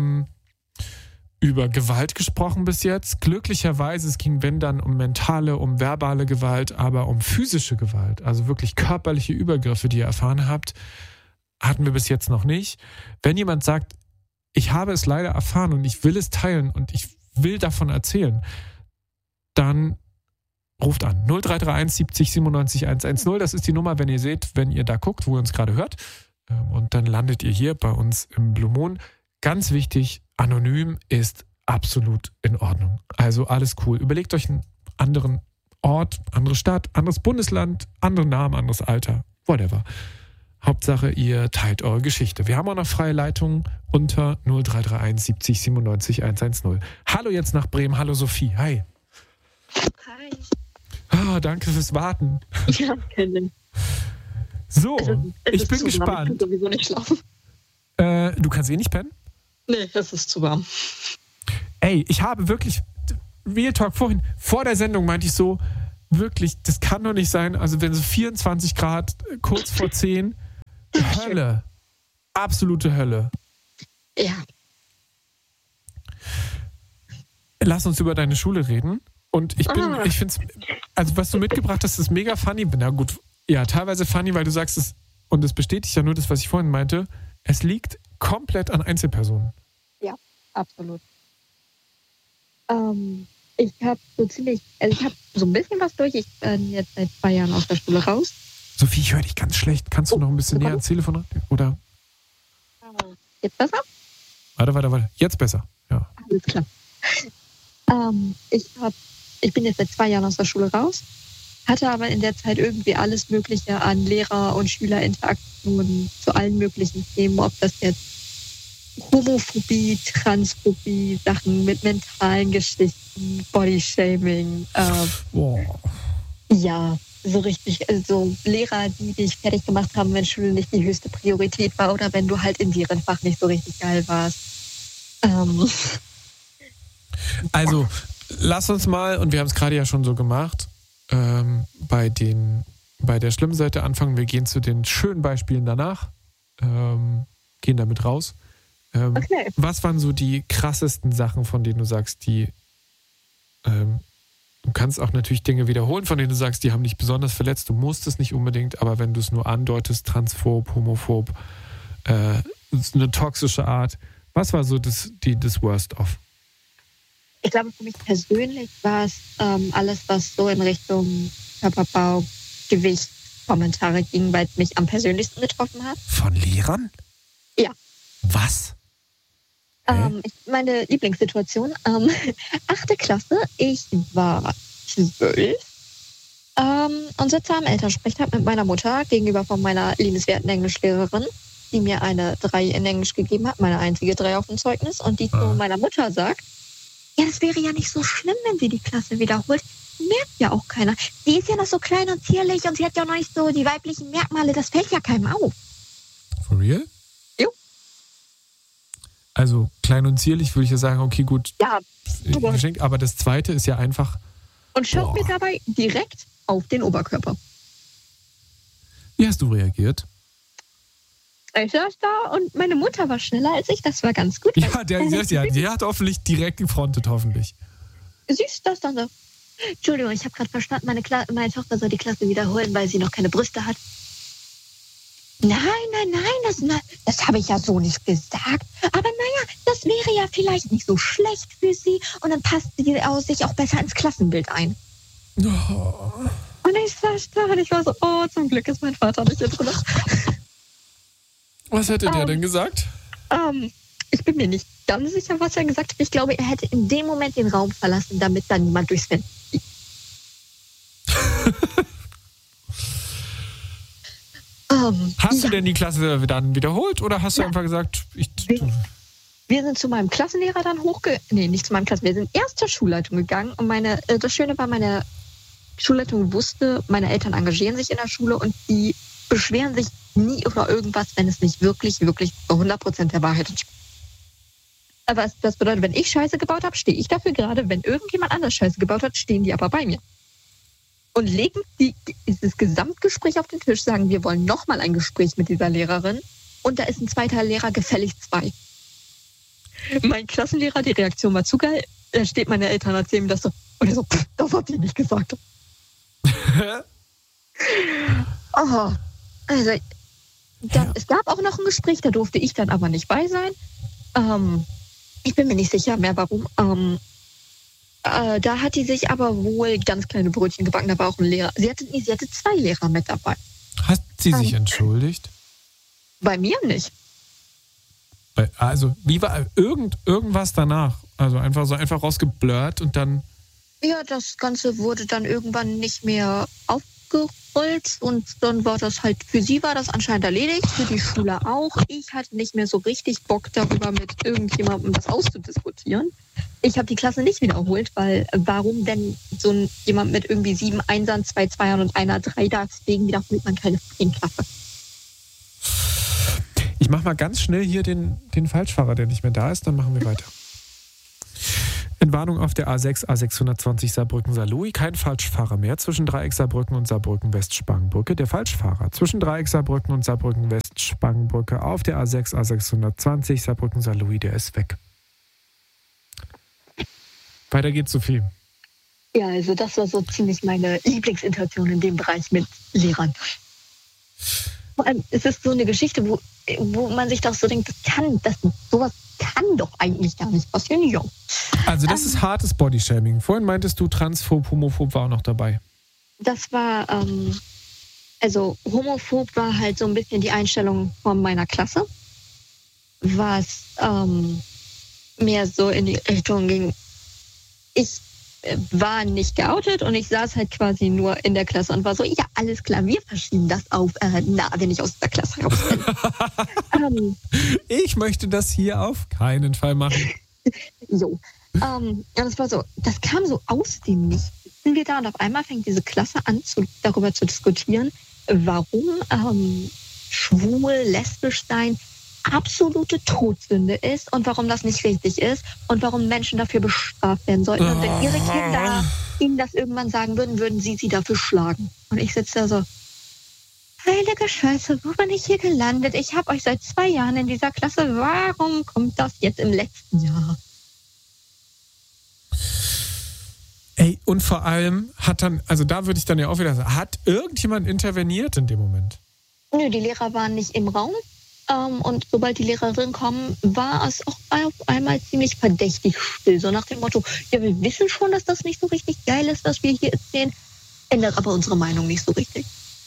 über Gewalt gesprochen bis jetzt. Glücklicherweise, es ging, wenn dann, um mentale, um verbale Gewalt, aber um physische Gewalt, also wirklich körperliche Übergriffe, die ihr erfahren habt, hatten wir bis jetzt noch nicht. Wenn jemand sagt, ich habe es leider erfahren und ich will es teilen und ich will davon erzählen, dann ruft an. 0331 70 97 110. Das ist die Nummer, wenn ihr seht, wenn ihr da guckt, wo ihr uns gerade hört. Und dann landet ihr hier bei uns im Blue Moon. Ganz wichtig, anonym ist absolut in Ordnung. Also alles cool. Überlegt euch einen anderen Ort, andere Stadt, anderes Bundesland, anderen Namen, anderes Alter, whatever. Hauptsache, ihr teilt eure Geschichte. Wir haben auch noch freie Leitungen unter 0331 70 97 110. Hallo jetzt nach Bremen. Hallo Sophie. Hi. Hi. Danke fürs Warten. Ja, gerne. So, es ich bin gespannt. Ich kann sowieso nicht schlafen. Du kannst eh nicht pennen? Nee, es ist zu warm. Ey, ich habe wirklich... Real Talk, vor der Sendung meinte ich so, wirklich, das kann doch nicht sein. Also wenn so 24 Grad, kurz vor 10, Hölle. Absolute Hölle. Ja. Lass uns über deine Schule reden. Und ich finde es, also was du mitgebracht hast, ist mega funny. Na gut, ja, teilweise funny, weil du sagst es, und es bestätigt ja nur das, was ich vorhin meinte, es liegt komplett an Einzelpersonen. Ja, absolut. Ich habe so ein bisschen was durch. Ich bin jetzt seit 2 Jahren aus der Schule raus. Sophie, ich höre dich ganz schlecht. Kannst du noch ein bisschen näher ans Telefon ran? Oder? Jetzt besser? Warte. Jetzt besser. Ja. Alles klar. Ich bin jetzt seit 2 Jahren aus der Schule raus, hatte aber in der Zeit irgendwie alles Mögliche an Lehrer- und Schülerinteraktionen zu allen möglichen Themen, ob das jetzt Homophobie, Transphobie, Sachen mit mentalen Geschichten, Bodyshaming. Ja, so richtig, also Lehrer, die dich fertig gemacht haben, wenn Schule nicht die höchste Priorität war oder wenn du halt in deren Fach nicht so richtig geil warst. Also, lass uns mal, und wir haben es gerade ja schon so gemacht, bei der schlimmen Seite anfangen. Wir gehen zu den schönen Beispielen danach, gehen damit raus. Okay. Was waren so die krassesten Sachen, von denen du sagst, du kannst auch natürlich Dinge wiederholen, von denen du sagst, die haben dich besonders verletzt, du musst es nicht unbedingt, aber wenn du es nur andeutest, transphob, homophob, eine toxische Art, was war so das Worst of? Ich glaube, für mich persönlich war es alles, was so in Richtung Körperbau, Gewicht, Kommentare ging, weil es mich am persönlichsten getroffen hat. Von Lehrern? Ja. Was? Meine Lieblingssituation, 8. Klasse, ich war 12 und sitze am Elternsprechtag mit meiner Mutter gegenüber von meiner liebenswerten Englischlehrerin, die mir eine 3 in Englisch gegeben hat, meine einzige 3 auf dem Zeugnis, und die zu meiner Mutter sagt, ja, das wäre ja nicht so schlimm, wenn sie die Klasse wiederholt. Merkt ja auch keiner. Die ist ja noch so klein und zierlich und sie hat ja noch nicht so die weiblichen Merkmale, das fällt ja keinem auf. For real? Jo. Also klein und zierlich würde ich ja sagen, okay, gut, Ja, geschenkt, aber das zweite ist ja einfach... und schaut mir dabei direkt auf den Oberkörper. Wie hast du reagiert? Ich saß da und meine Mutter war schneller als ich, das war ganz gut. Ja, die hat hoffentlich direkt gefrontet, hoffentlich. Süß, das dann so. Entschuldigung, ich habe gerade verstanden, meine Tochter soll die Klasse wiederholen, weil sie noch keine Brüste hat. Nein, das habe ich ja so nicht gesagt. Aber naja, das wäre ja vielleicht nicht so schlecht für sie und dann passt sie sich auch besser ins Klassenbild ein. Oh. Und ich saß da und ich war so, oh, zum Glück ist mein Vater nicht hier drin. Was hätte der denn gesagt? Ich bin mir nicht ganz sicher, was er gesagt hat. Ich glaube, er hätte in dem Moment den Raum verlassen, damit dann niemand durchs Fenster sieht. Hast du denn die Klasse dann wiederholt oder hast du einfach gesagt, wir sind zu meinem Klassenlehrer dann nicht zu meinem Klassenlehrer, wir sind erst zur Schulleitung gegangen und das Schöne war, meine Schulleitung wusste, meine Eltern engagieren sich in der Schule und die beschweren sich nie über irgendwas, wenn es nicht wirklich, wirklich zu 100% der Wahrheit entspricht. Aber das bedeutet, wenn ich Scheiße gebaut habe, stehe ich dafür gerade. Wenn irgendjemand anders Scheiße gebaut hat, stehen die aber bei mir. Und legen dieses Gesamtgespräch auf den Tisch, sagen, wir wollen nochmal ein Gespräch mit dieser Lehrerin. Und da ist ein zweiter Lehrer, gefälligst 2. Mein Klassenlehrer, die Reaktion war zu geil. Da steht meine Eltern, erzählen mir das so. Und er so, das hat sie nicht gesagt. Oh, also, es gab auch noch ein Gespräch, da durfte ich dann aber nicht bei sein. Ich bin mir nicht sicher mehr, warum. Da hat die sich aber wohl ganz kleine Brötchen gebacken. Da war auch ein Lehrer. Sie hatte 2 Lehrer mit dabei. Hat sie sich entschuldigt? Bei mir nicht. Also, wie war irgendwas danach? Also einfach rausgeblurrt und dann... Ja, das Ganze wurde dann irgendwann nicht mehr aufgerollt und dann war das halt, für sie war das anscheinend erledigt, für die Schule auch. Ich hatte nicht mehr so richtig Bock darüber, mit irgendjemandem das auszudiskutieren. Ich habe die Klasse nicht wiederholt, weil warum denn so jemand mit irgendwie 7 Einsern, 2 Zweiern und einer 3, deswegen wiederholt man keine Klasse. Ich mache mal ganz schnell hier den Falschfahrer, der nicht mehr da ist, dann machen wir weiter. Warnung auf der A6, A620 Saarbrücken-Saarlouis. Kein Falschfahrer mehr zwischen Dreieck Saarbrücken und Saarbrücken-West-Spangenbrücke. Der Falschfahrer zwischen Dreieck Saarbrücken und Saarbrücken-West-Spangenbrücke auf der A6, A620 Saarbrücken-Saarlouis, der ist weg. Weiter geht's, Sophie. Ja, also das war so ziemlich meine Lieblingsinteraktion in dem Bereich mit Lehrern. Vor allem ist es so eine Geschichte, wo man sich doch so denkt, sowas kann doch eigentlich gar nicht passieren. Ja. Also das ist hartes Bodyshaming. Vorhin meintest du, transphob, homophob war auch noch dabei. Das war, also homophob war halt so ein bisschen die Einstellung von meiner Klasse, was mehr so in die Richtung ging, ich war nicht geoutet und ich saß halt quasi nur in der Klasse und war so, ja, alles klar, wir verschieben das auf, wenn ich aus der Klasse raus bin. Ich möchte das hier auf keinen Fall machen. Jo. Das war so, das kam so aus dem Nichts. Sind wir da und auf einmal fängt diese Klasse an, darüber zu diskutieren, warum schwul, lesbisch sein absolute Todsünde ist und warum das nicht richtig ist und warum Menschen dafür bestraft werden sollten. Und wenn ihre Kinder ihnen das irgendwann sagen würden, würden sie dafür schlagen. Und ich sitze da so, heilige Scheiße, wo bin ich hier gelandet? Ich habe euch seit 2 Jahren in dieser Klasse. Warum kommt das jetzt im letzten Jahr? Ey, und vor allem also da würde ich dann ja auch wieder sagen, hat irgendjemand interveniert in dem Moment? Nö, die Lehrer waren nicht im Raum. Und sobald die Lehrerinnen kommen, war es auch auf einmal ziemlich verdächtig still. So nach dem Motto, ja, wir wissen schon, dass das nicht so richtig geil ist, was wir hier erzählen, ändert aber unsere Meinung nicht so richtig.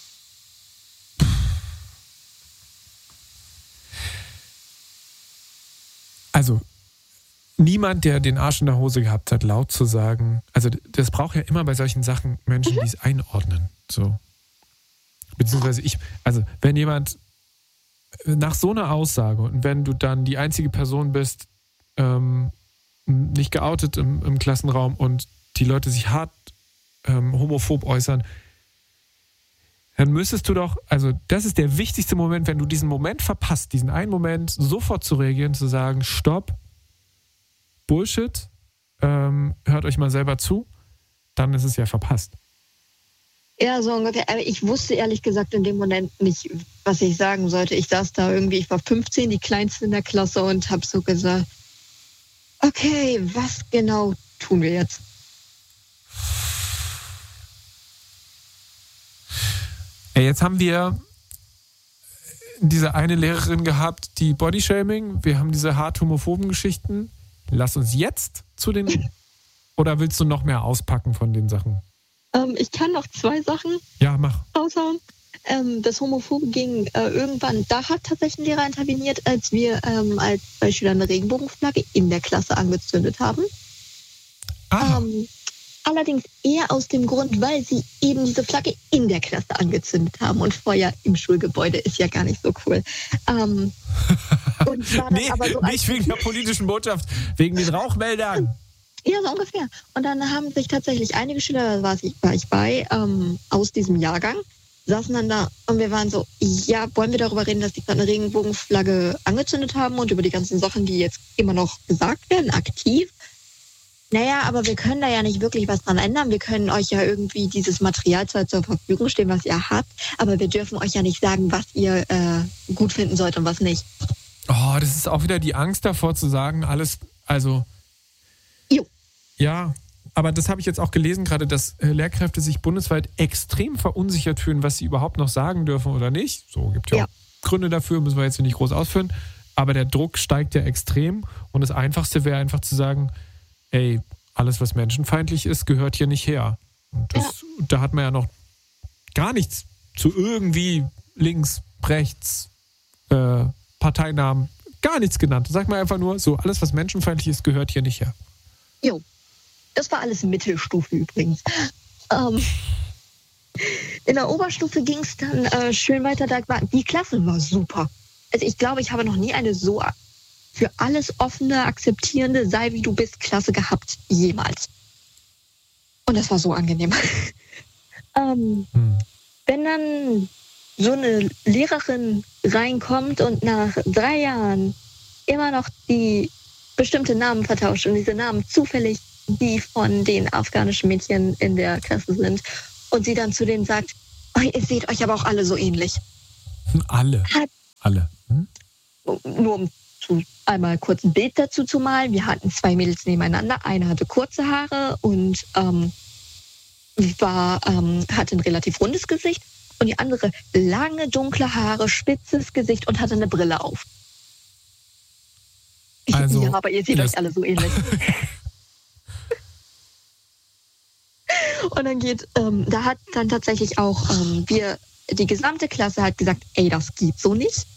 Also, niemand, der den Arsch in der Hose gehabt hat, laut zu sagen, also das braucht ja immer bei solchen Sachen Menschen, die es einordnen. So. Beziehungsweise wenn jemand nach so einer Aussage und wenn du dann die einzige Person bist, nicht geoutet im Klassenraum und die Leute sich hart homophob äußern, dann müsstest du doch, also das ist der wichtigste Moment, wenn du diesen Moment verpasst, diesen einen Moment sofort zu reagieren, zu sagen, stopp, Bullshit, hört euch mal selber zu, dann ist es ja verpasst. Ja, so ungefähr. Aber ich wusste ehrlich gesagt in dem Moment nicht, was ich sagen sollte. Ich saß da irgendwie, ich war 15, die Kleinste in der Klasse und habe so gesagt, okay, was genau tun wir jetzt? Jetzt haben wir diese eine Lehrerin gehabt, die Bodyshaming, wir haben diese hart homophoben Geschichten. Lass uns jetzt zu den, oder willst du noch mehr auspacken von den Sachen? Ich kann noch 2 Sachen raushauen. Das Homophobe ging irgendwann, da hat tatsächlich ein Lehrer interveniert, als wir als 2 Schüler eine Regenbogenflagge in der Klasse angezündet haben. Allerdings eher aus dem Grund, weil sie eben diese Flagge in der Klasse angezündet haben. Und Feuer im Schulgebäude ist ja gar nicht so cool. Und war dann aber so nicht wegen der politischen Botschaft, wegen den Rauchmeldern. Ja, so ungefähr. Und dann haben sich tatsächlich einige Schüler, da war ich bei, aus diesem Jahrgang, saßen dann da und wir waren so, ja, wollen wir darüber reden, dass die gerade eine Regenbogenflagge angezündet haben und über die ganzen Sachen, die jetzt immer noch gesagt werden, aktiv. Naja, aber wir können da ja nicht wirklich was dran ändern. Wir können euch ja irgendwie dieses Material zwar zur Verfügung stellen, was ihr habt, aber wir dürfen euch ja nicht sagen, was ihr gut finden sollt und was nicht. Oh, das ist auch wieder die Angst davor zu sagen, alles, also... Jo. Ja, aber das habe ich jetzt auch gelesen, gerade, dass Lehrkräfte sich bundesweit extrem verunsichert fühlen, was sie überhaupt noch sagen dürfen oder nicht. So, gibt ja auch Gründe dafür, müssen wir jetzt nicht groß ausführen. Aber der Druck steigt ja extrem und das Einfachste wäre einfach zu sagen, ey, alles, was menschenfeindlich ist, gehört hier nicht her. Und da hat man ja noch gar nichts zu irgendwie links, rechts, Parteinamen, gar nichts genannt. Sag mal einfach nur, so, alles, was menschenfeindlich ist, gehört hier nicht her. Jo. Das war alles Mittelstufe übrigens. In der Oberstufe ging es dann schön weiter. Die Klasse war super. Also ich glaube, ich habe noch nie eine so für alles offene, akzeptierende, sei wie du bist, Klasse gehabt. Jemals. Und das war so angenehm. Wenn dann so eine Lehrerin reinkommt und nach 3 Jahren immer noch die bestimmte Namen vertauscht und diese Namen zufällig die von den afghanischen Mädchen in der Klasse sind. Und sie dann zu denen sagt, oh, ihr seht euch aber auch alle so ähnlich. Alle. Alle. Hm? Nur um einmal kurz ein Bild dazu zu malen. Wir hatten 2 Mädels nebeneinander. Eine hatte kurze Haare und hatte ein relativ rundes Gesicht. Und die andere lange, dunkle Haare, spitzes Gesicht und hatte eine Brille auf. Also, ja, aber ihr seht euch alle so ähnlich. Und dann da hat dann tatsächlich auch die gesamte Klasse hat gesagt, ey, das geht so nicht.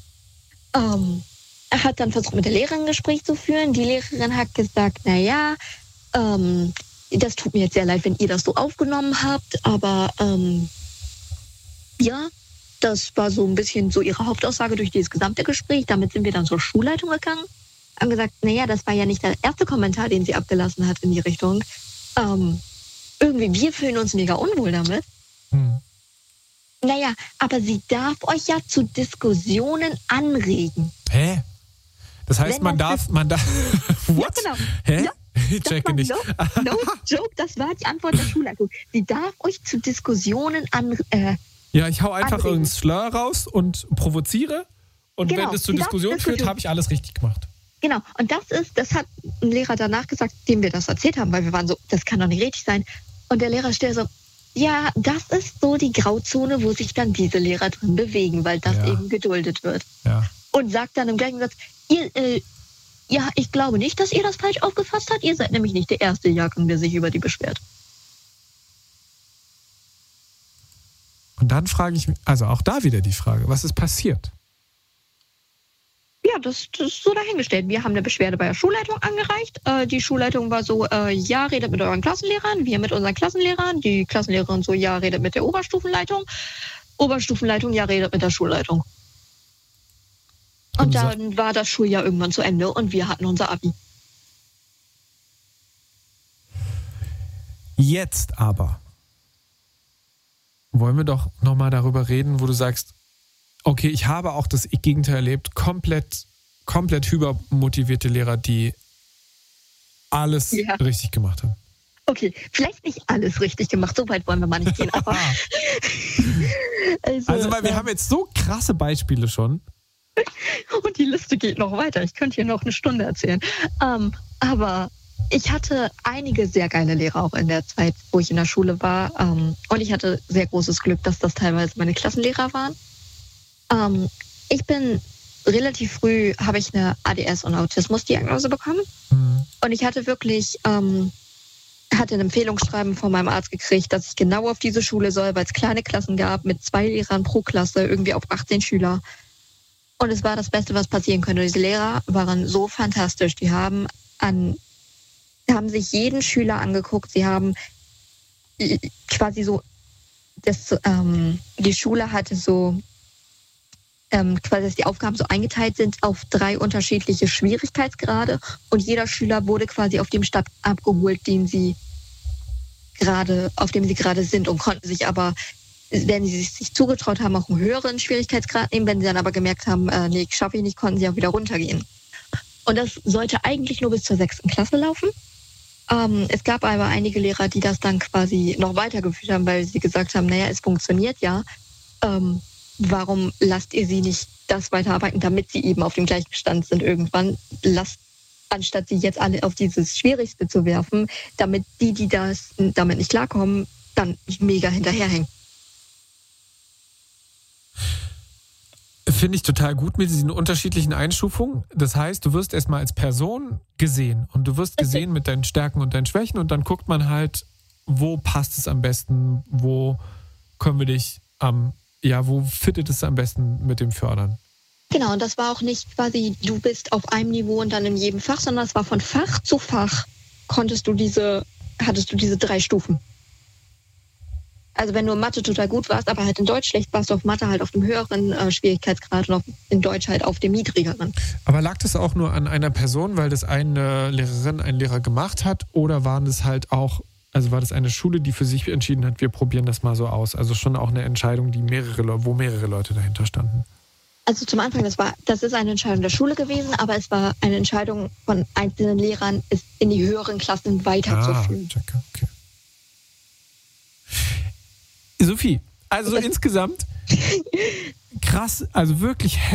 Er hat dann versucht, mit der Lehrerin ein Gespräch zu führen. Die Lehrerin hat gesagt, naja, das tut mir jetzt sehr leid, wenn ihr das so aufgenommen habt, aber ja, das war so ein bisschen so ihre Hauptaussage durch dieses gesamte Gespräch. Damit sind wir dann zur Schulleitung gegangen. Haben gesagt, naja, das war ja nicht der erste Kommentar, den sie abgelassen hat in die Richtung. Irgendwie, wir fühlen uns mega unwohl damit. Naja, aber sie darf euch ja zu Diskussionen anregen. Hä? Das heißt, man darf. What? Ja, genau. Hä? Ja, Ich checke nicht. No joke, das war die Antwort der Schulleitung. Sie darf euch zu Diskussionen Ja, ich hau einfach anregen. irgendeinen Slur raus und provoziere. Und Genau, wenn es zur sie darf Diskussion führt, habe ich alles richtig gemacht. Genau, und das hat ein Lehrer danach gesagt, dem wir das erzählt haben, weil wir waren so, das kann doch nicht richtig sein. Und der Lehrer stellt so, ja, das ist so die Grauzone, wo sich dann diese Lehrer drin bewegen, weil das eben geduldet wird. Ja. Und sagt dann im gleichen Satz, ja, ich glaube nicht, dass ihr das falsch aufgefasst habt. Ihr seid nämlich nicht der erste Jahrgang, der sich über die beschwert. Und dann frage ich mich, also auch da wieder die Frage, was ist passiert? Ja, das ist so dahingestellt. Wir haben eine Beschwerde bei der Schulleitung angereicht. Die Schulleitung war so, ja, redet mit euren Klassenlehrern, wir mit unseren Klassenlehrern. Die Klassenlehrerin so, ja, redet mit der Oberstufenleitung. Oberstufenleitung, ja, redet mit der Schulleitung. Und dann war das Schuljahr irgendwann zu Ende und wir hatten unser Abi. Jetzt aber wollen wir doch nochmal darüber reden, wo du sagst, okay, ich habe auch das Gegenteil erlebt, komplett hypermotivierte Lehrer, die alles richtig gemacht haben. Okay, vielleicht nicht alles richtig gemacht, so weit wollen wir mal nicht gehen, aber... also weil wir haben jetzt so krasse Beispiele schon. Und die Liste geht noch weiter. Ich könnte hier noch eine Stunde erzählen. Aber ich hatte einige sehr geile Lehrer auch in der Zeit, wo ich in der Schule war. Und ich hatte sehr großes Glück, dass das teilweise meine Klassenlehrer waren. Ich bin relativ früh, habe ich eine ADS- und Autismus-Diagnose bekommen. Und ich hatte wirklich, hatte ein Empfehlungsschreiben von meinem Arzt gekriegt, dass ich genau auf diese Schule soll, weil es kleine Klassen gab mit 2 Lehrern pro Klasse, irgendwie auf 18 Schüler. Und es war das Beste, was passieren könnte. Diese Lehrer waren so fantastisch. Die haben sich jeden Schüler angeguckt. Sie haben quasi so, die Schule hatte so, quasi, dass die Aufgaben so eingeteilt sind auf 3 unterschiedliche Schwierigkeitsgrade. Und jeder Schüler wurde quasi auf dem Stand abgeholt, auf dem sie gerade sind und konnten sich aber, wenn sie sich zugetraut haben, auch einen höheren Schwierigkeitsgrad nehmen. Wenn sie dann aber gemerkt haben, nee, schaffe ich nicht, konnten sie auch wieder runtergehen. Und das sollte eigentlich nur bis zur 6. Klasse laufen. Es gab aber einige Lehrer, die das dann quasi noch weitergeführt haben, weil sie gesagt haben, naja, es funktioniert ja. Warum lasst ihr sie nicht das weiterarbeiten, damit sie eben auf dem gleichen Stand sind irgendwann? Anstatt sie jetzt alle auf dieses Schwierigste zu werfen, damit die das damit nicht klarkommen, dann mega hinterherhängen. Finde ich total gut mit diesen unterschiedlichen Einstufungen. Das heißt, du wirst erstmal als Person gesehen und du wirst gesehen mit deinen Stärken und deinen Schwächen und dann guckt man halt, wo passt es am besten, wo können wir dich wo fittet es am besten mit dem Fördern? Genau, und das war auch nicht quasi, du bist auf einem Niveau und dann in jedem Fach, sondern es war von Fach zu Fach hattest du diese 3 Stufen. Also wenn du in Mathe total gut warst, aber halt in Deutsch schlecht warst, du auf Mathe halt auf dem höheren Schwierigkeitsgrad und in Deutsch halt auf dem niedrigeren. Aber lag das auch nur an einer Person, weil das eine Lehrerin, ein Lehrer gemacht hat? Oder waren das halt auch, also war das eine Schule, die für sich entschieden hat, wir probieren das mal so aus? Also schon auch eine Entscheidung, wo mehrere Leute dahinter standen? Also zum Anfang, das ist eine Entscheidung der Schule gewesen, aber es war eine Entscheidung von einzelnen Lehrern, es in die höheren Klassen weiterzuführen. Checke, okay. Sophie, also insgesamt krass, also wirklich